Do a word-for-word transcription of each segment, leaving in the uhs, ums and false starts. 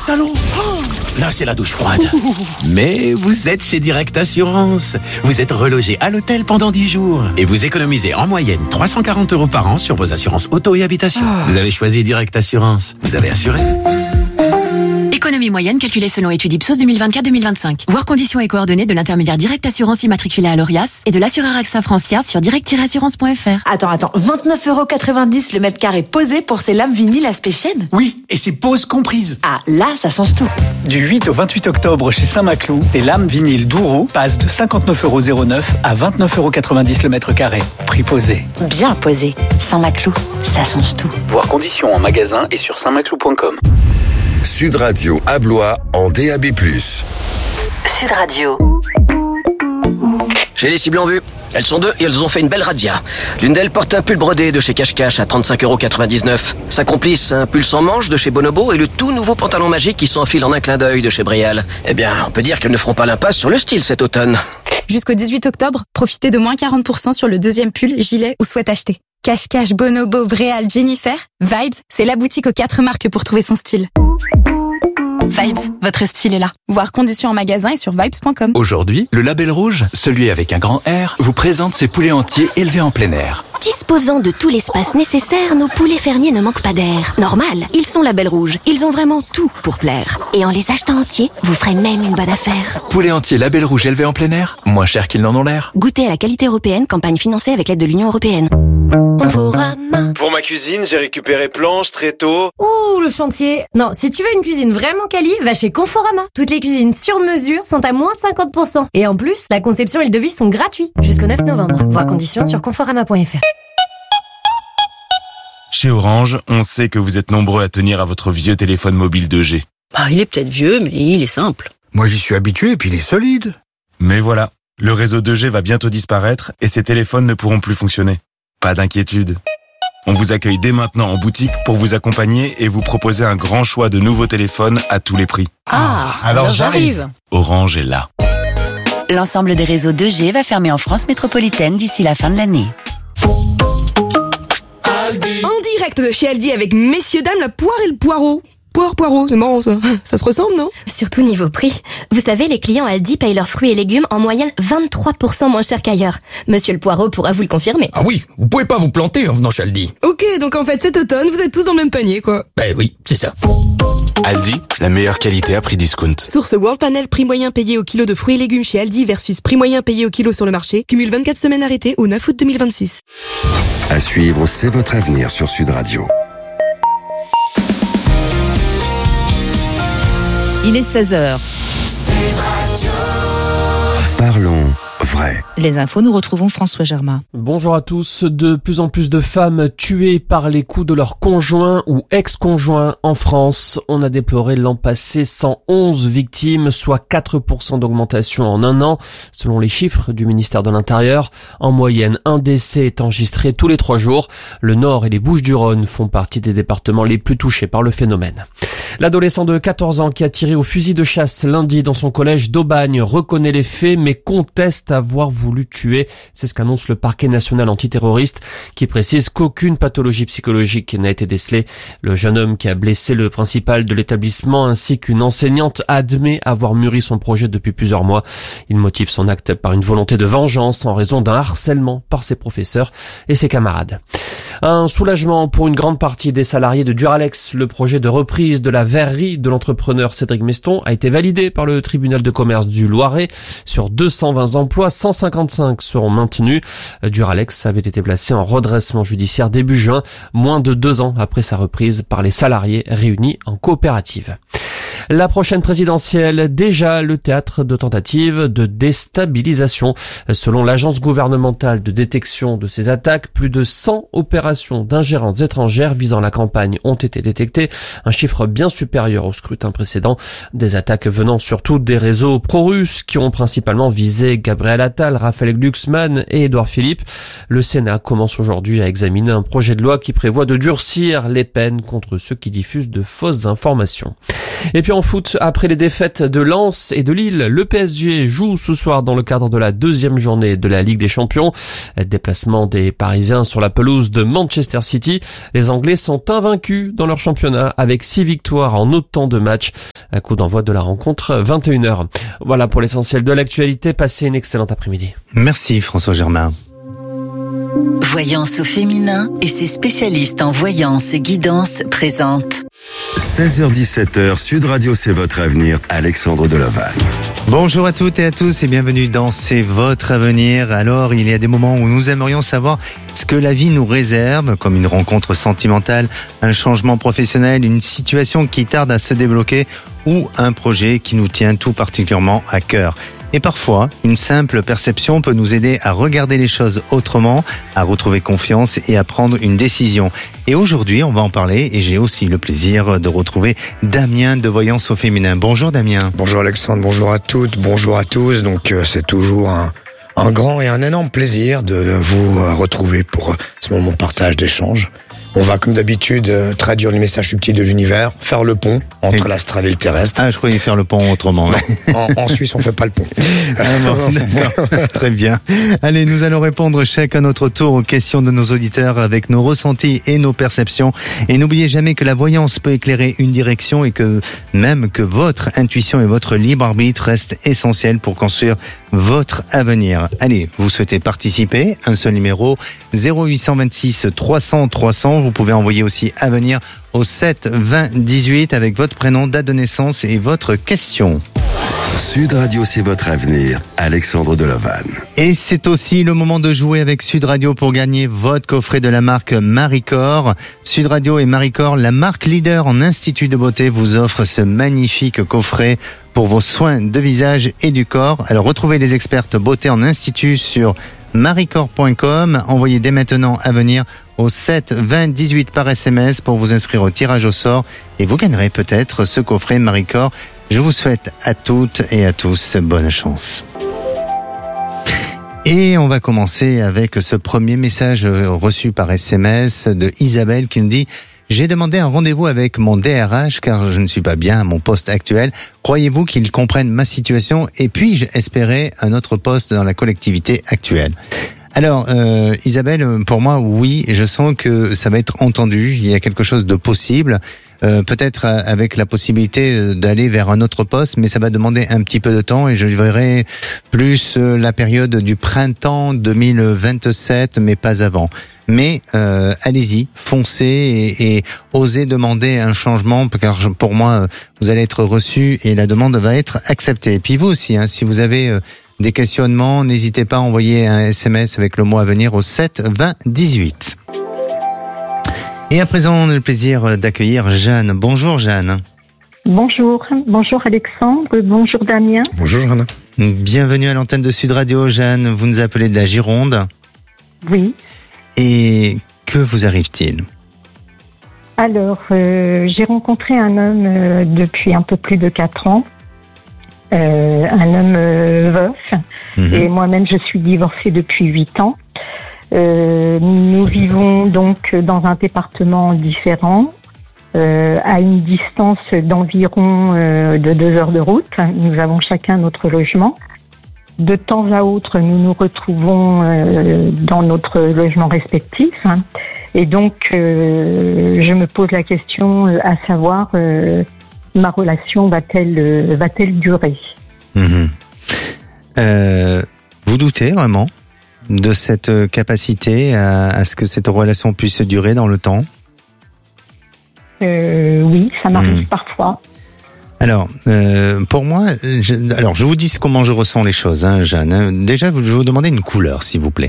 salon. Oh, là, c'est la douche froide. Mais vous êtes chez Direct Assurance. Vous êtes relogé à l'hôtel pendant dix jours. Et vous économisez en moyenne trois cent quarante euros par an sur vos assurances auto et habitation. Oh. Vous avez choisi Direct Assurance. Vous avez assuré. Économie moyenne calculée selon étude Ipsos deux mille vingt-quatre deux mille vingt-cinq. Voir conditions et coordonnées de l'intermédiaire Direct Assurance immatriculé à l'Orias et de l'assureur AXA Francia sur direct tiret assurance point f r. Attends, attends, vingt-neuf euros quatre-vingt-dix le mètre carré posé pour ces lames vinyles aspect chêne? Oui, et c'est pose comprise. Ah, là, ça change tout. Du huit au vingt-huit octobre chez Saint-Maclou, les lames vinyles Douro passent de cinquante-neuf euros zéro neuf à vingt-neuf euros quatre-vingt-dix le mètre carré. Prix posé. Bien posé. Saint-Maclou, ça change tout. Voir conditions en magasin et sur saint maclou point com. Sud Radio à Blois en D A B plus. Sud Radio. J'ai les cibles en vue. Elles sont deux et elles ont fait une belle radia. L'une d'elles porte un pull brodé de chez Cache Cache à trente-cinq euros quatre-vingt-dix-neuf. Sa complice, un pull sans manches de chez Bonobo et le tout nouveau pantalon magique qui s'enfile en un clin d'œil de chez Brial. Eh bien, on peut dire qu'elles ne feront pas l'impasse sur le style cet automne. Jusqu'au dix-huit octobre, profitez de moins quarante pour cent sur le deuxième pull, gilet ou sweat acheté. Cache Cache, Bonobo, Bréal, Jennifer, Vibes, c'est la boutique aux quatre marques pour trouver son style. Vibes, votre style est là. Voir conditions en magasin et sur vibes point com. Aujourd'hui, le Label Rouge, celui avec un grand R, vous présente ses poulets entiers élevés en plein air. Disposant de tout l'espace nécessaire, nos poulets fermiers ne manquent pas d'air. Normal, ils sont Label Rouge. Ils ont vraiment tout pour plaire. Et en les achetant entiers, vous ferez même une bonne affaire. Poulets entiers Label Rouge élevés en plein air, moins cher qu'ils n'en ont l'air. Goûtez à la qualité européenne, campagne financée avec l'aide de l'Union européenne. Pour ma cuisine, j'ai récupéré planches, tréteaux. Ouh, le chantier. Non, si tu veux une cuisine vraiment quali, va chez Conforama. Toutes les cuisines sur mesure sont à moins cinquante pour cent. Et en plus, la conception et le devis sont gratuits. Jusqu'au neuf novembre. Voir conditions sur conforama point f r. Chez Orange, on sait que vous êtes nombreux à tenir à votre vieux téléphone mobile deux G. Bah, il est peut-être vieux, mais il est simple. Moi, j'y suis habitué et puis il est solide. Mais voilà, le réseau deux G va bientôt disparaître et ces téléphones ne pourront plus fonctionner. Pas d'inquiétude. On vous accueille dès maintenant en boutique pour vous accompagner et vous proposer un grand choix de nouveaux téléphones à tous les prix. Ah, alors, alors j'arrive. Orange est là. L'ensemble des réseaux deux G va fermer en France métropolitaine d'ici la fin de l'année. En direct de chez Aldi avec messieurs dames la poire et le poireau. Poire, poireau, c'est marrant ça. Ça se ressemble, non? Surtout niveau prix. Vous savez, les clients Aldi payent leurs fruits et légumes en moyenne vingt-trois pour cent moins cher qu'ailleurs. Monsieur le Poireau pourra vous le confirmer. Ah oui, vous pouvez pas vous planter en venant chez Aldi. Ok, donc en fait cet automne, vous êtes tous dans le même panier, quoi. Ben oui, c'est ça. Aldi, la meilleure qualité à prix discount. Source World Panel, prix moyen payé au kilo de fruits et légumes chez Aldi versus prix moyen payé au kilo sur le marché. Cumule vingt-quatre semaines arrêtées au neuf août deux mille vingt-six. À suivre, c'est votre avenir sur Sud Radio. Il est seize heures. Parlons vrai. Les infos, nous retrouvons François Germain. Bonjour à tous. De plus en plus de femmes tuées par les coups de leur conjoint ou ex-conjoint en France. On a déploré l'an passé cent onze victimes, soit quatre pour cent d'augmentation en un an, selon les chiffres du ministère de l'Intérieur. En moyenne, un décès est enregistré tous les trois jours. Le Nord et les Bouches-du-Rhône font partie des départements les plus touchés par le phénomène. L'adolescent de quatorze ans qui a tiré au fusil de chasse lundi dans son collège d'Aubagne reconnaît les faits mais conteste avoir voulu tuer. C'est ce qu'annonce le parquet national antiterroriste qui précise qu'aucune pathologie psychologique n'a été décelée. Le jeune homme qui a blessé le principal de l'établissement ainsi qu'une enseignante admet avoir mûri son projet depuis plusieurs mois. Il motive son acte par une volonté de vengeance en raison d'un harcèlement par ses professeurs et ses camarades. Un soulagement pour une grande partie des salariés de Duralex. Le projet de reprise de la verrerie de l'entrepreneur Cédric Meston a été validé par le tribunal de commerce du Loiret. Sur deux cent vingt emplois, cent cinquante-cinq seront maintenus. Duralex avait été placé en redressement judiciaire début juin, moins de deux ans après sa reprise par les salariés réunis en coopérative. La prochaine présidentielle, déjà le théâtre de tentatives de déstabilisation. Selon l'agence gouvernementale de détection de ces attaques, plus de cent opérations d'ingérences étrangères visant la campagne ont été détectées, un chiffre bien supérieur au scrutin précédent. Des attaques venant surtout des réseaux pro-russes qui ont principalement visé Gabriel Attal, Raphaël Glucksmann et Édouard Philippe. Le Sénat commence aujourd'hui à examiner un projet de loi qui prévoit de durcir les peines contre ceux qui diffusent de fausses informations. Et puis en foot, après les défaites de Lens et de Lille, le P S G joue ce soir dans le cadre de la deuxième journée de la Ligue des Champions. Déplacement des Parisiens sur la pelouse de Manchester City. Les Anglais sont invaincus dans leur championnat avec six victoires en autant de matchs. Un coup d'envoi de la rencontre vingt et une heures. Voilà pour l'essentiel de l'actualité. Passez une excellente après-midi. Merci François Germain. Voyance au féminin et ses spécialistes en voyance et guidance présentent. seize heures dix-sept heures, Sud Radio, c'est votre avenir, Alexandre Delaval. Bonjour à toutes et à tous et bienvenue dans C'est votre avenir. Alors, il y a des moments où nous aimerions savoir ce que la vie nous réserve, comme une rencontre sentimentale, un changement professionnel, une situation qui tarde à se débloquer ou un projet qui nous tient tout particulièrement à cœur. Et parfois, une simple perception peut nous aider à regarder les choses autrement, à retrouver confiance et à prendre une décision. Et aujourd'hui, on va en parler et j'ai aussi le plaisir de retrouver Damien de Voyance au féminin. Bonjour Damien. Bonjour Alexandre, bonjour à toutes, bonjour à tous. Donc euh, c'est toujours un, un grand et un énorme plaisir de, de vous euh, retrouver pour euh, ce moment de partage, d'échange. On va, comme d'habitude, euh, traduire les messages subtils de l'univers, faire le pont entre et... l'astral et le terrestre. Ah, je croyais faire le pont autrement. Non, en, en Suisse, on fait pas le pont. Ah bon, très bien. Allez, nous allons répondre chacun à notre tour aux questions de nos auditeurs avec nos ressentis et nos perceptions. Et n'oubliez jamais que la voyance peut éclairer une direction et que même que votre intuition et votre libre arbitre restent essentiels pour construire votre avenir. Allez, vous souhaitez participer? Un seul numéro, zéro huit cent vingt-six trois cents trois cents. Vous pouvez envoyer aussi avenir au sept vingt dix-huit avec votre prénom, date de naissance et votre question. Sud Radio, c'est votre avenir. Alexandre Delaval. Et c'est aussi le moment de jouer avec Sud Radio pour gagner votre coffret de la marque Maricor. Sud Radio et Maricor, la marque leader en institut de beauté, vous offre ce magnifique coffret pour vos soins de visage et du corps. Alors retrouvez les expertes beauté en institut sur maricor point com. Envoyez dès maintenant à venir au sept vingt dix-huit par S M S pour vous inscrire au tirage au sort et vous gagnerez peut-être ce coffret Maricor. Je vous souhaite à toutes et à tous bonne chance. Et on va commencer avec ce premier message reçu par S M S de Isabelle qui nous dit: j'ai demandé un rendez-vous avec mon D R H car je ne suis pas bien à mon poste actuel. Croyez-vous qu'il comprenne ma situation et puis-je espérer un autre poste dans la collectivité actuelle? Alors, euh, Isabelle, pour moi, oui, je sens que ça va être entendu. Il y a quelque chose de possible, euh, peut-être avec la possibilité d'aller vers un autre poste, mais ça va demander un petit peu de temps et je verrai plus la période du printemps deux mille vingt-sept, mais pas avant. Mais euh, allez-y, foncez et, et osez demander un changement, car pour moi, vous allez être reçu et la demande va être acceptée. Et puis vous aussi, hein, si vous avez euh, des questionnements, n'hésitez pas à envoyer un S M S avec le mot à venir au sept vingt dix-huit. Et à présent, on a le plaisir d'accueillir Jeanne. Bonjour Jeanne. Bonjour, bonjour Alexandre, bonjour Damien. Bonjour Jeanne. Bienvenue à l'antenne de Sud Radio, Jeanne. Vous nous appelez de la Gironde. Oui. Et que vous arrive-t-il? Alors, euh, j'ai rencontré un homme euh, depuis un peu plus de quatre ans, euh, un homme euh, veuf, mmh. et moi-même je suis divorcée depuis huit ans. Euh, nous vivons donc dans un département différent, euh, à une distance d'environ euh, de deux heures de route. Nous avons chacun notre logement. De temps à autre, nous nous retrouvons euh, dans notre logement respectif. Hein, et donc, euh, je me pose la question euh, à savoir, euh, ma relation va-t-elle euh, va-t-elle durer? Mmh. Euh, vous doutez vraiment de cette capacité à, à ce que cette relation puisse durer dans le temps? euh, Oui, ça m'arrive mmh. parfois. Alors, euh, pour moi, je, alors je vous dis comment je ressens les choses, hein, Jeanne. Hein. Déjà, je vais vous demander une couleur, s'il vous plaît.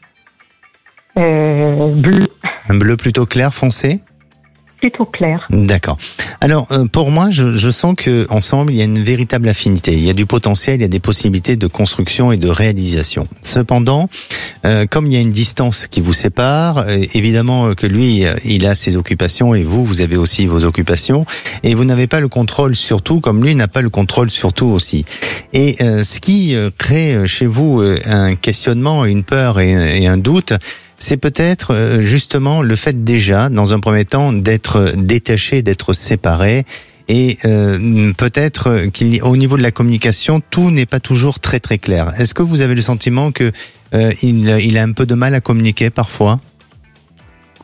Euh, bleu. Un bleu plutôt clair, foncé? Plutôt clair. D'accord. Alors, euh, pour moi, je, je sens que ensemble, il y a une véritable affinité. Il y a du potentiel, il y a des possibilités de construction et de réalisation. Cependant, euh, comme il y a une distance qui vous sépare, euh, évidemment que lui, il a ses occupations et vous, vous avez aussi vos occupations, et vous n'avez pas le contrôle sur tout, comme lui n'a pas le contrôle sur tout aussi. Et euh, ce qui euh, crée chez vous euh, un questionnement, une peur et, et un doute, c'est peut-être justement le fait déjà, dans un premier temps, d'être détaché, d'être séparé, et euh, peut-être qu'il y, au niveau de la communication, tout n'est pas toujours très très clair. Est-ce que vous avez le sentiment que euh, il, il a un peu de mal à communiquer parfois?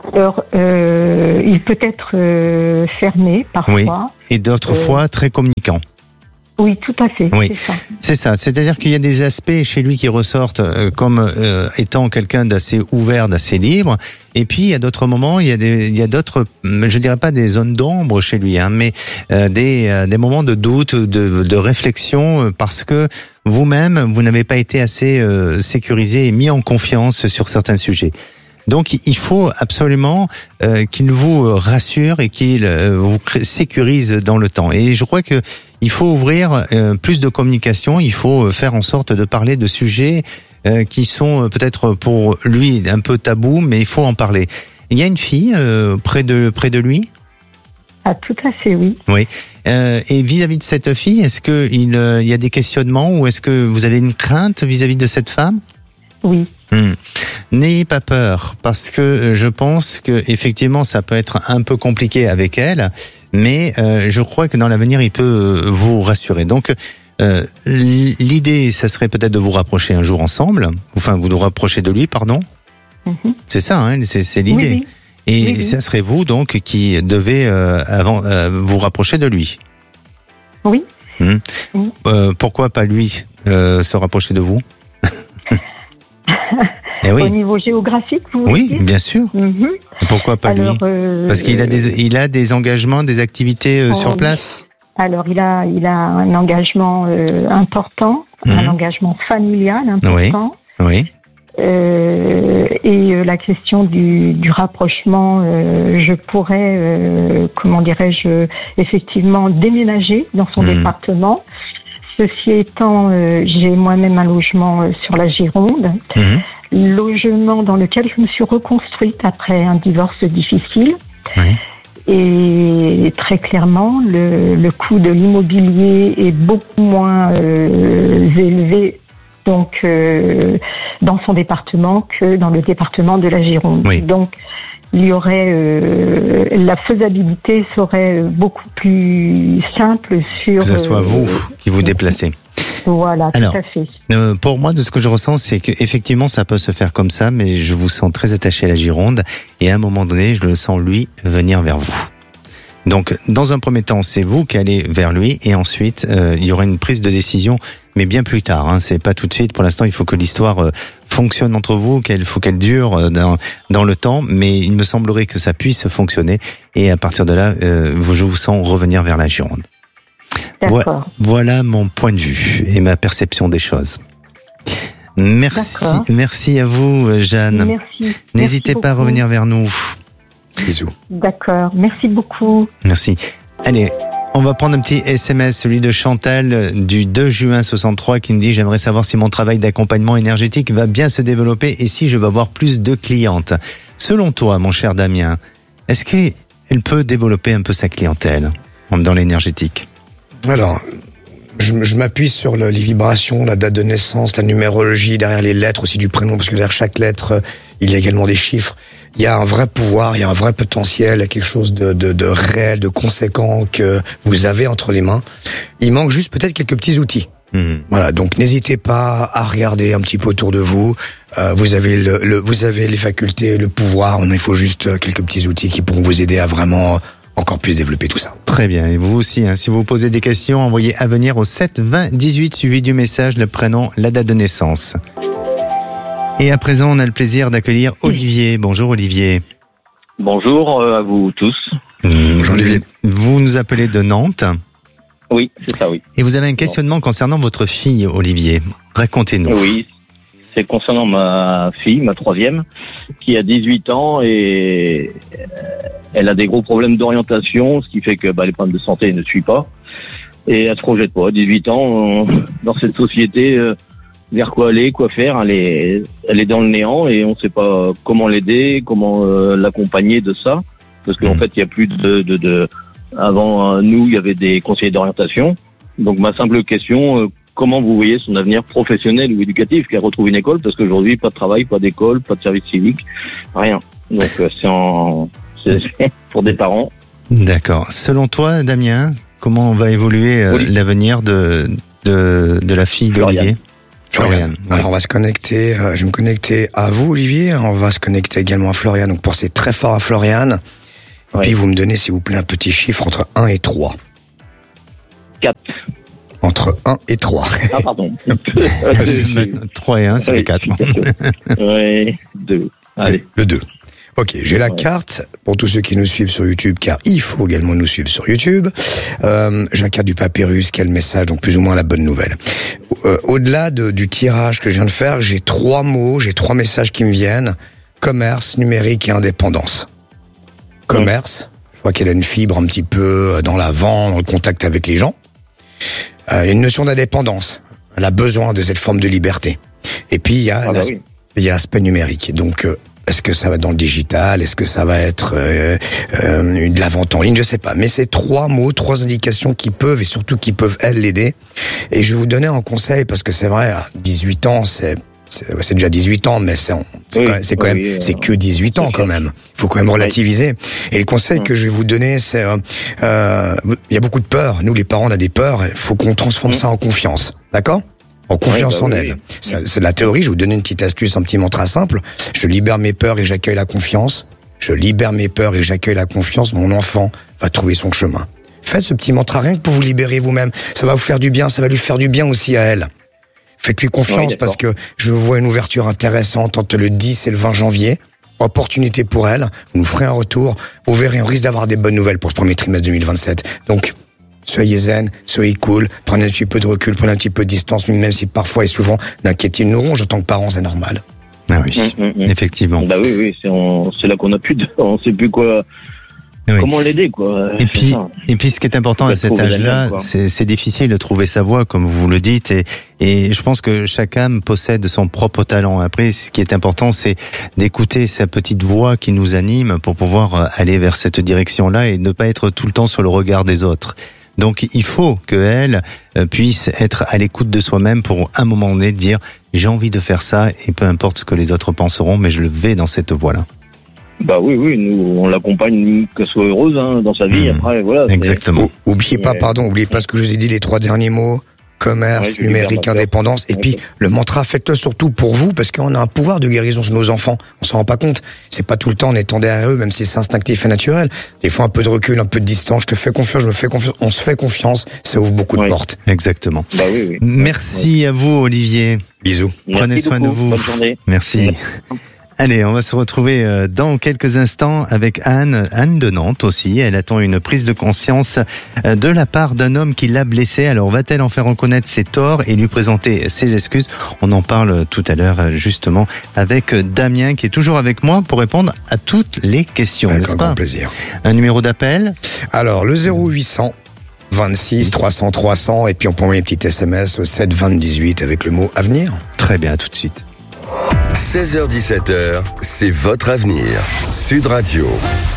Alors, euh, il peut être euh, fermé parfois. Oui. Et d'autres euh... fois très communicant. Oui, tout à fait. Oui, c'est ça. C'est ça. C'est-à-dire qu'il y a des aspects chez lui qui ressortent euh, comme euh, étant quelqu'un d'assez ouvert, d'assez libre. Et puis il y a d'autres moments, il y a des, il y a d'autres, je dirais pas des zones d'ombre chez lui, hein, mais euh, des, euh, des moments de doute, de, de réflexion, parce que vous-même, vous n'avez pas été assez euh, sécurisé et mis en confiance sur certains sujets. Donc il faut absolument euh, qu'il vous rassure et qu'il euh, vous sécurise dans le temps. Et je crois que il faut ouvrir euh, plus de communication, il faut faire en sorte de parler de sujets euh, qui sont peut-être pour lui un peu tabous, mais il faut en parler. Il y a une fille euh, près de près de lui ? Ah, tout à fait, oui. Oui. Euh, et vis-à-vis de cette fille, est-ce que il, euh, il y a des questionnements ou est-ce que vous avez une crainte vis-à-vis de cette femme ? Oui. Hmm. N'ayez pas peur, parce que je pense que effectivement ça peut être un peu compliqué avec elle, mais euh, je crois que dans l'avenir il peut vous rassurer. Donc euh, l'idée, ça serait peut-être de vous rapprocher un jour ensemble, enfin vous vous rapprocher de lui, pardon. Mm-hmm. C'est ça, hein, c'est, c'est l'idée. Oui, oui. Et oui, oui. Ça serait vous donc qui devez euh, avant euh, vous rapprocher de lui. Oui. Hmm. oui. Euh, pourquoi pas lui euh, se rapprocher de vous? Eh oui. Au niveau géographique, vous Oui, dire bien sûr. Mm-hmm. Et pourquoi pas alors, lui euh, Parce qu'il a des, il a des engagements, des activités euh, oh, sur place. Alors, il a, il a un engagement euh, important, mmh. un engagement familial important. Oui. Oui. Euh, et euh, la question du, du rapprochement, euh, je pourrais, euh, comment dirais-je, effectivement déménager dans son mmh. département. Ceci étant, euh, j'ai moi-même un logement euh, sur la Gironde, mmh. logement dans lequel je me suis reconstruite après un divorce difficile. Oui. Et très clairement, le, le coût de l'immobilier est beaucoup moins euh, élevé donc euh, dans son département que dans le département de la Gironde. Oui. Donc il y aurait euh, la faisabilité serait beaucoup plus simple sur que ce soit euh, vous qui vous déplacez. Voilà, Alors, tout à fait. Euh, pour moi, de ce que je ressens, c'est que effectivement, ça peut se faire comme ça, mais je vous sens très attaché à la Gironde, et à un moment donné, je le sens lui venir vers vous. Donc, dans un premier temps, c'est vous qui allez vers lui, et ensuite, euh, il y aura une prise de décision, mais bien plus tard. Hein, c'est pas tout de suite. Pour l'instant, il faut que l'histoire euh, fonctionne entre vous, qu'elle faut qu'elle dure euh, dans dans le temps. Mais il me semblerait que ça puisse fonctionner, et à partir de là, euh, je vous sens revenir vers la Gironde. D'accord. Voilà mon point de vue et ma perception des choses. Merci, D'accord. merci à vous, Jeanne. Merci. N'hésitez merci pas à revenir vers nous. Bisous. D'accord, merci beaucoup. Merci. Allez, on va prendre un petit S M S, celui de Chantal du deux juin soixante-trois qui me dit « J'aimerais savoir si mon travail d'accompagnement énergétique va bien se développer et si je vais avoir plus de clientes. » Selon toi, mon cher Damien, est-ce qu'elle peut développer un peu sa clientèle dans l'énergétique ? Alors, je, je m'appuie sur le, les vibrations, la date de naissance, la numérologie, derrière les lettres aussi du prénom, parce que derrière chaque lettre, il y a également des chiffres. Il y a un vrai pouvoir, il y a un vrai potentiel, il y a quelque chose de, de, de réel, de conséquent que vous avez entre les mains. Il manque juste peut-être quelques petits outils. Mmh. Voilà, donc n'hésitez pas à regarder un petit peu autour de vous. Euh, vous avez le, le, vous avez les facultés, le pouvoir. Il faut juste quelques petits outils qui pourront vous aider à vraiment encore plus développer tout ça. Très bien. Et vous aussi, hein, si vous posez des questions, envoyez à venir au sept vingt dix-huit, suivi du message, le prénom, la date de naissance. Et à présent, on a le plaisir d'accueillir Olivier. Bonjour Olivier. Bonjour à vous tous. Bonjour Olivier. Vous nous appelez de Nantes. Oui, c'est ça, oui. Et vous avez un questionnement concernant votre fille, Olivier. Racontez-nous. Oui, c'est concernant ma fille, ma troisième, qui a dix-huit ans et elle a des gros problèmes d'orientation, ce qui fait que bah, les problèmes de santé ne suivent pas. Et elle se projette pas. dix-huit ans, dans cette société, euh, vers quoi aller, quoi faire, elle est, elle est dans le néant et on ne sait pas comment l'aider, comment euh, l'accompagner de ça. Parce qu'en mmh. fait, il y a plus de... de, de avant nous, il y avait des conseillers d'orientation. Donc ma simple question, euh, comment vous voyez son avenir professionnel ou éducatif, qu'elle retrouve une école, parce qu'aujourd'hui, pas de travail, pas d'école, pas de service civique, rien. Donc euh, c'est, en, c'est pour des parents. D'accord. Selon toi, Damien, comment va évoluer euh, oui. l'avenir de, de, de la fille d'Olivier ? Florian. Alors on va se connecter, euh, je vais me connecter à vous Olivier, on va se connecter également à Florian, donc pensez très fort à Florian. Et oui. Puis vous me donnez s'il vous plaît un petit chiffre entre un et trois. quatre. Entre un et trois. Ah pardon. trois et un, ça fait quatre. Oui, deux. Allez. Le deux. Ok, j'ai la carte pour tous ceux qui nous suivent sur YouTube, car il faut également nous suivre sur YouTube. Euh, j'ai la carte du papyrus, quel message, donc plus ou moins la bonne nouvelle. Euh, au-delà de, du tirage que je viens de faire, j'ai trois mots, j'ai trois messages qui me viennent. Commerce, numérique et indépendance. Commerce, je crois qu'elle a une fibre un petit peu dans la vente, dans le contact avec les gens. Euh, une notion d'indépendance. Elle a besoin de cette forme de liberté. Et puis, il y a, ah bah oui. il y a l'aspect numérique. Donc, euh, est-ce que ça va être dans le digital? Est-ce que ça va être euh, euh, de la vente en ligne? Je sais pas. Mais c'est trois mots, trois indications qui peuvent et surtout qui peuvent, elles, l'aider. Et je vais vous donner un conseil parce que c'est vrai, à dix-huit ans, c'est c'est, c'est déjà dix-huit ans, mais c'est, c'est oui, quand même, c'est, quand oui, même, oui, c'est que dix-huit ans quand même. Il faut quand même relativiser. Et le conseil que je vais vous donner, c'est, euh, euh, il y a beaucoup de peur. Nous, les parents, on a des peurs. Il faut qu'on transforme ça en confiance. D'accord? En confiance ouais, bah, en elle. Oui. C'est, c'est de la théorie. Je vais vous donner une petite astuce, un petit mantra simple. Je libère mes peurs et j'accueille la confiance. Je libère mes peurs et j'accueille la confiance. Mon enfant va trouver son chemin. Faites ce petit mantra rien que pour vous libérer vous-même. Ça va vous faire du bien. Ça va lui faire du bien aussi à elle. Faites-lui confiance oui, parce que je vois une ouverture intéressante entre le dix et le vingt janvier. Opportunité pour elle. Vous nous ferez un retour. Vous verrez, on risque d'avoir des bonnes nouvelles pour ce premier trimestre deux mille vingt-sept. Donc, soyez zen, soyez cool, prenez un petit peu de recul, prenez un petit peu de distance, même si parfois et souvent l'inquiétude nous ronge en tant que parents, c'est normal. Ah oui, mmh, mmh. Effectivement. Bah oui, oui, c'est, on, c'est là qu'on a plus de, on sait plus quoi. Oui. Comment l'aider, quoi. Et puis, ça. et puis, ce qui est important à cet âge-là, c'est, c'est difficile de trouver sa voie, comme vous le dites, et, et je pense que chaque âme possède son propre talent. Après, ce qui est important, c'est d'écouter sa petite voix qui nous anime pour pouvoir aller vers cette direction-là et ne pas être tout le temps sur le regard des autres. Donc, il faut qu'elle puisse être à l'écoute de soi-même pour un moment donné dire j'ai envie de faire ça et peu importe ce que les autres penseront, mais je le vais dans cette voie-là. Bah oui, oui, nous, on l'accompagne, qu'elle soit heureuse hein, dans sa vie. Mmh. Après, voilà. Exactement. O- oubliez pas, pardon, oubliez pas ce que je vous ai dit, les trois derniers mots. Commerce, ouais, numérique, indépendance. Et puis, le mantra, faites-le surtout pour vous, parce qu'on a un pouvoir de guérison sur nos enfants. On s'en rend pas compte. C'est pas tout le temps en étant derrière eux, même si c'est instinctif et naturel. Des fois, un peu de recul, un peu de distance. Je te fais confiance, je me fais confiance. On se fait confiance. Ça ouvre beaucoup ouais. de portes. Exactement. Bah oui, oui. Merci ouais. à vous, Olivier. Bisous. Prenez Merci soin beaucoup. de vous. Bonne journée. Merci. Merci. Allez, on va se retrouver dans quelques instants avec Anne, Anne de Nantes aussi. Elle attend une prise de conscience de la part d'un homme qui l'a blessée. Alors, va-t-elle en faire reconnaître ses torts et lui présenter ses excuses? On en parle tout à l'heure, justement, avec Damien, qui est toujours avec moi pour répondre à toutes les questions. Avec un grand plaisir. Un numéro d'appel? Alors, le zéro huit cents vingt-six trois cents trois cents, et puis on peut envoyer un petit S M S au sept vingt dix-huit avec le mot avenir. Très bien, à tout de suite. seize heures dix-sept heures, c'est votre avenir. Sud Radio.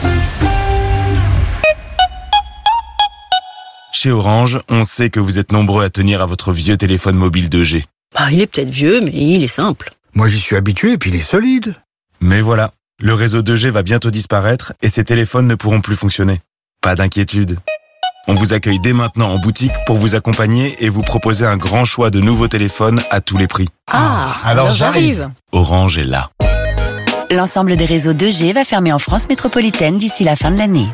Chez Orange, on sait que vous êtes nombreux à tenir à votre vieux téléphone mobile deux G. Bah, il est peut-être vieux, mais il est simple. Moi, j'y suis habitué et puis il est solide. Mais voilà, le réseau deux G va bientôt disparaître et ces téléphones ne pourront plus fonctionner. Pas d'inquiétude. On vous accueille dès maintenant en boutique pour vous accompagner et vous proposer un grand choix de nouveaux téléphones à tous les prix. Ah, alors, alors j'arrive. Orange est là. L'ensemble des réseaux deux G va fermer en France métropolitaine d'ici la fin de l'année.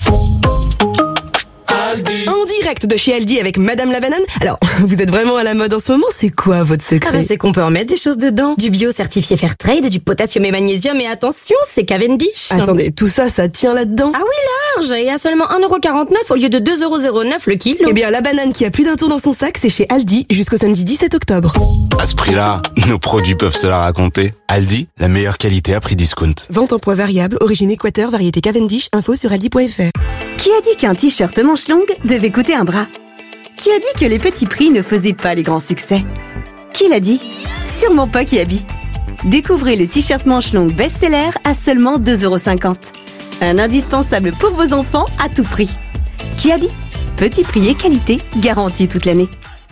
En direct de chez Aldi avec Madame la Banane. Alors, vous êtes vraiment à la mode en ce moment, c'est quoi votre secret? Ah bah c'est qu'on peut en mettre des choses dedans. Du bio certifié Fairtrade, du potassium et magnésium, et attention, c'est Cavendish. Attendez, tout ça, ça tient là-dedans? Ah oui, large, et à seulement un euro quarante-neuf au lieu de deux euros zéro neuf le kilo. Eh bien, la banane qui a plus d'un tour dans son sac, c'est chez Aldi jusqu'au samedi dix-sept octobre. À ce prix-là, nos produits peuvent se la raconter. Aldi, la meilleure qualité à prix discount. Vente en poids variable, origine Équateur, variété Cavendish, info sur aldi point f r. Qui a dit qu'un t-shirt manche longue devait coûter un bras? Qui a dit que les petits prix ne faisaient pas les grands succès? Qui l'a dit? Sûrement pas Kiabi. Découvrez le t-shirt manche longue best-seller à seulement deux euros cinquante. Un indispensable pour vos enfants à tout prix. Kiabi, petit prix et qualité garantie toute l'année.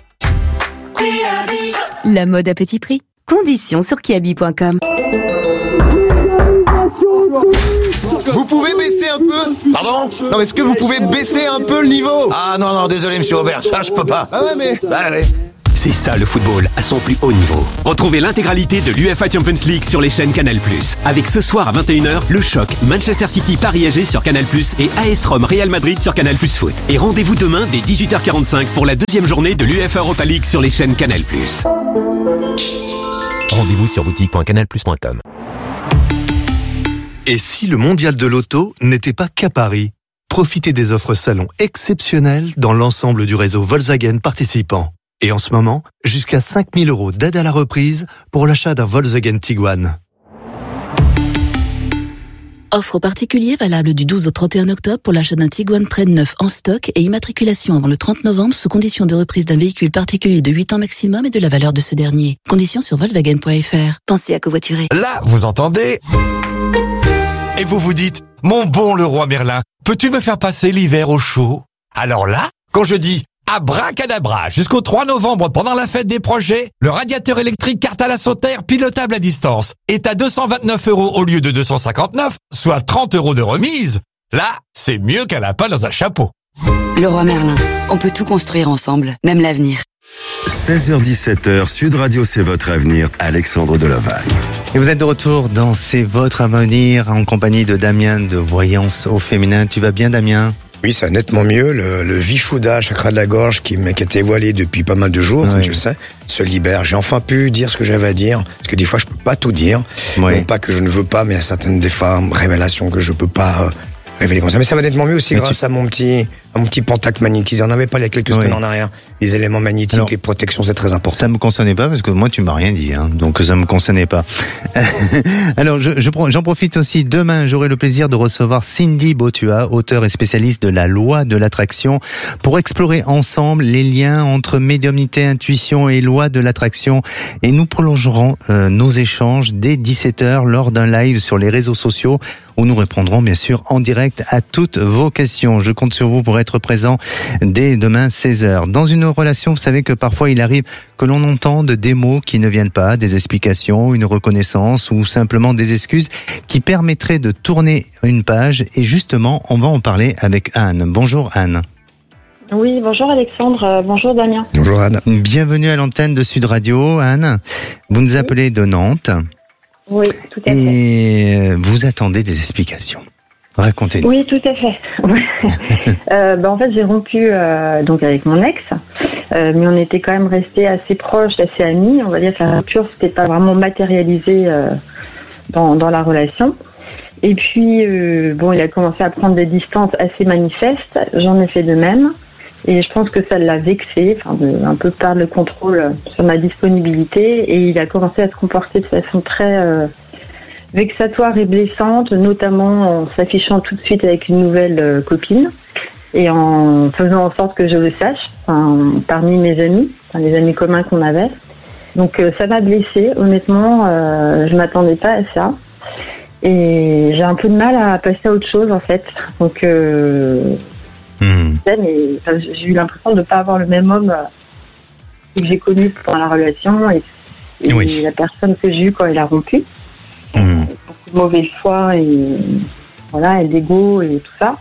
La mode à petit prix. Conditions sur kiabi point com. Vous pouvez baisser un peu? Pardon? Non, est-ce que vous pouvez baisser un peu le niveau? Ah non, non, désolé, monsieur Aubert, ça je peux pas. Ah ouais, mais... Bah, allez. C'est ça le football à son plus haut niveau. Retrouvez l'intégralité de l'U E F A Champions League sur les chaînes Canal plus. Avec ce soir à vingt et une heures, le choc Manchester City Paris A G sur Canal plus et A S Rome Real Madrid sur Canal plus Foot. Et rendez-vous demain dès dix-huit heures quarante-cinq pour la deuxième journée de l'U E F A Europa League sur les chaînes Canal plus. Rendez-vous sur boutique point canal plus point com. Et si le mondial de l'auto n'était pas qu'à Paris? Profitez des offres salon exceptionnelles dans l'ensemble du réseau Volkswagen participant. Et en ce moment, jusqu'à cinq mille euros d'aide à la reprise pour l'achat d'un Volkswagen Tiguan. Offre aux particuliers valable du douze au trente et un octobre pour l'achat d'un Tiguan Trend neuf en stock et immatriculation avant le trente novembre sous condition de reprise d'un véhicule particulier de huit ans maximum et de la valeur de ce dernier. Conditions sur volkswagen point f r. Pensez à covoiturer. Là, vous entendez? Et vous vous dites, mon bon Leroy Merlin, peux-tu me faire passer l'hiver au chaud? Alors là, quand je dis abracadabra, jusqu'au trois novembre pendant la fête des projets, le radiateur électrique Cartal à Sauterre pilotable à distance est à deux cent vingt-neuf euros au lieu de deux cent cinquante-neuf, soit trente euros de remise. Là, c'est mieux qu'un lapin dans un chapeau. Leroy Merlin, on peut tout construire ensemble, même l'avenir. seize heures dix-sept heures, Sud Radio, c'est votre avenir, Alexandre Delovagne. Et vous êtes de retour dans C'est votre avenir en compagnie de Damien de Voyance au féminin. Tu vas bien, Damien? Oui, ça va nettement mieux. Le, le Vishuddha, chakra de la gorge, qui m'était voilé depuis pas mal de jours, oui. Comme tu le sais, se libère. J'ai enfin pu dire ce que j'avais à dire, parce que des fois, je peux pas tout dire. Oui. Non pas que je ne veux pas, mais il y a certaines des fois révélations que je peux pas euh, révéler comme ça. Mais ça va nettement mieux aussi mais grâce tu... à mon petit, à mon petit pentacle magnétisé. On n'avait pas il y a quelques oui. semaines en arrière. Les éléments magnétiques, alors, les protections, c'est très important. Ça me concernait pas parce que moi tu m'as rien dit, hein, donc ça me concernait pas. Alors je, je, j'en profite aussi. Demain, j'aurai le plaisir de recevoir Cindy Botua, auteure et spécialiste de la loi de l'attraction, pour explorer ensemble les liens entre médiumnité, intuition et loi de l'attraction. Et nous prolongerons euh, nos échanges dès dix-sept heures lors d'un live sur les réseaux sociaux où nous répondrons bien sûr en direct à toutes vos questions. Je compte sur vous pour être présent dès demain seize heures. Dans une relation, vous savez que parfois il arrive que l'on entende des mots qui ne viennent pas, des explications, une reconnaissance ou simplement des excuses qui permettraient de tourner une page. Et justement, on va en parler avec Anne. Bonjour Anne. Oui, bonjour Alexandre, euh, bonjour Damien. Bonjour Anne. Bienvenue à l'antenne de Sud Radio, Anne. Vous nous appelez de Nantes. Oui, tout à fait. Et vous attendez des explications. Racontez-nous. Oui, tout à fait. euh, ben, en fait, j'ai rompu euh, donc avec mon ex, euh, mais on était quand même restés assez proches, assez amis. On va dire que la rupture, c'était pas vraiment matérialisé euh, dans, dans la relation. Et puis, euh, bon, il a commencé à prendre des distances assez manifestes. J'en ai fait de même. Et je pense que ça l'a vexé, enfin, de, un peu perdre le contrôle sur ma disponibilité. Et il a commencé à se comporter de façon très euh, vexatoire et blessante, notamment en s'affichant tout de suite avec une nouvelle euh, copine et en faisant en sorte que je le sache, enfin, parmi mes amis, enfin, les amis communs qu'on avait. Donc euh, ça m'a blessée, honnêtement, euh, je m'attendais pas à ça. Et j'ai un peu de mal à passer à autre chose, en fait. Donc... Euh, Mmh. Mais enfin, j'ai eu l'impression de ne pas avoir le même homme euh, que j'ai connu pendant la relation et, et oui. la personne que j'ai eue quand il a rompu. Mmh. Beaucoup de mauvaise foi et voilà, et d'ego et tout ça.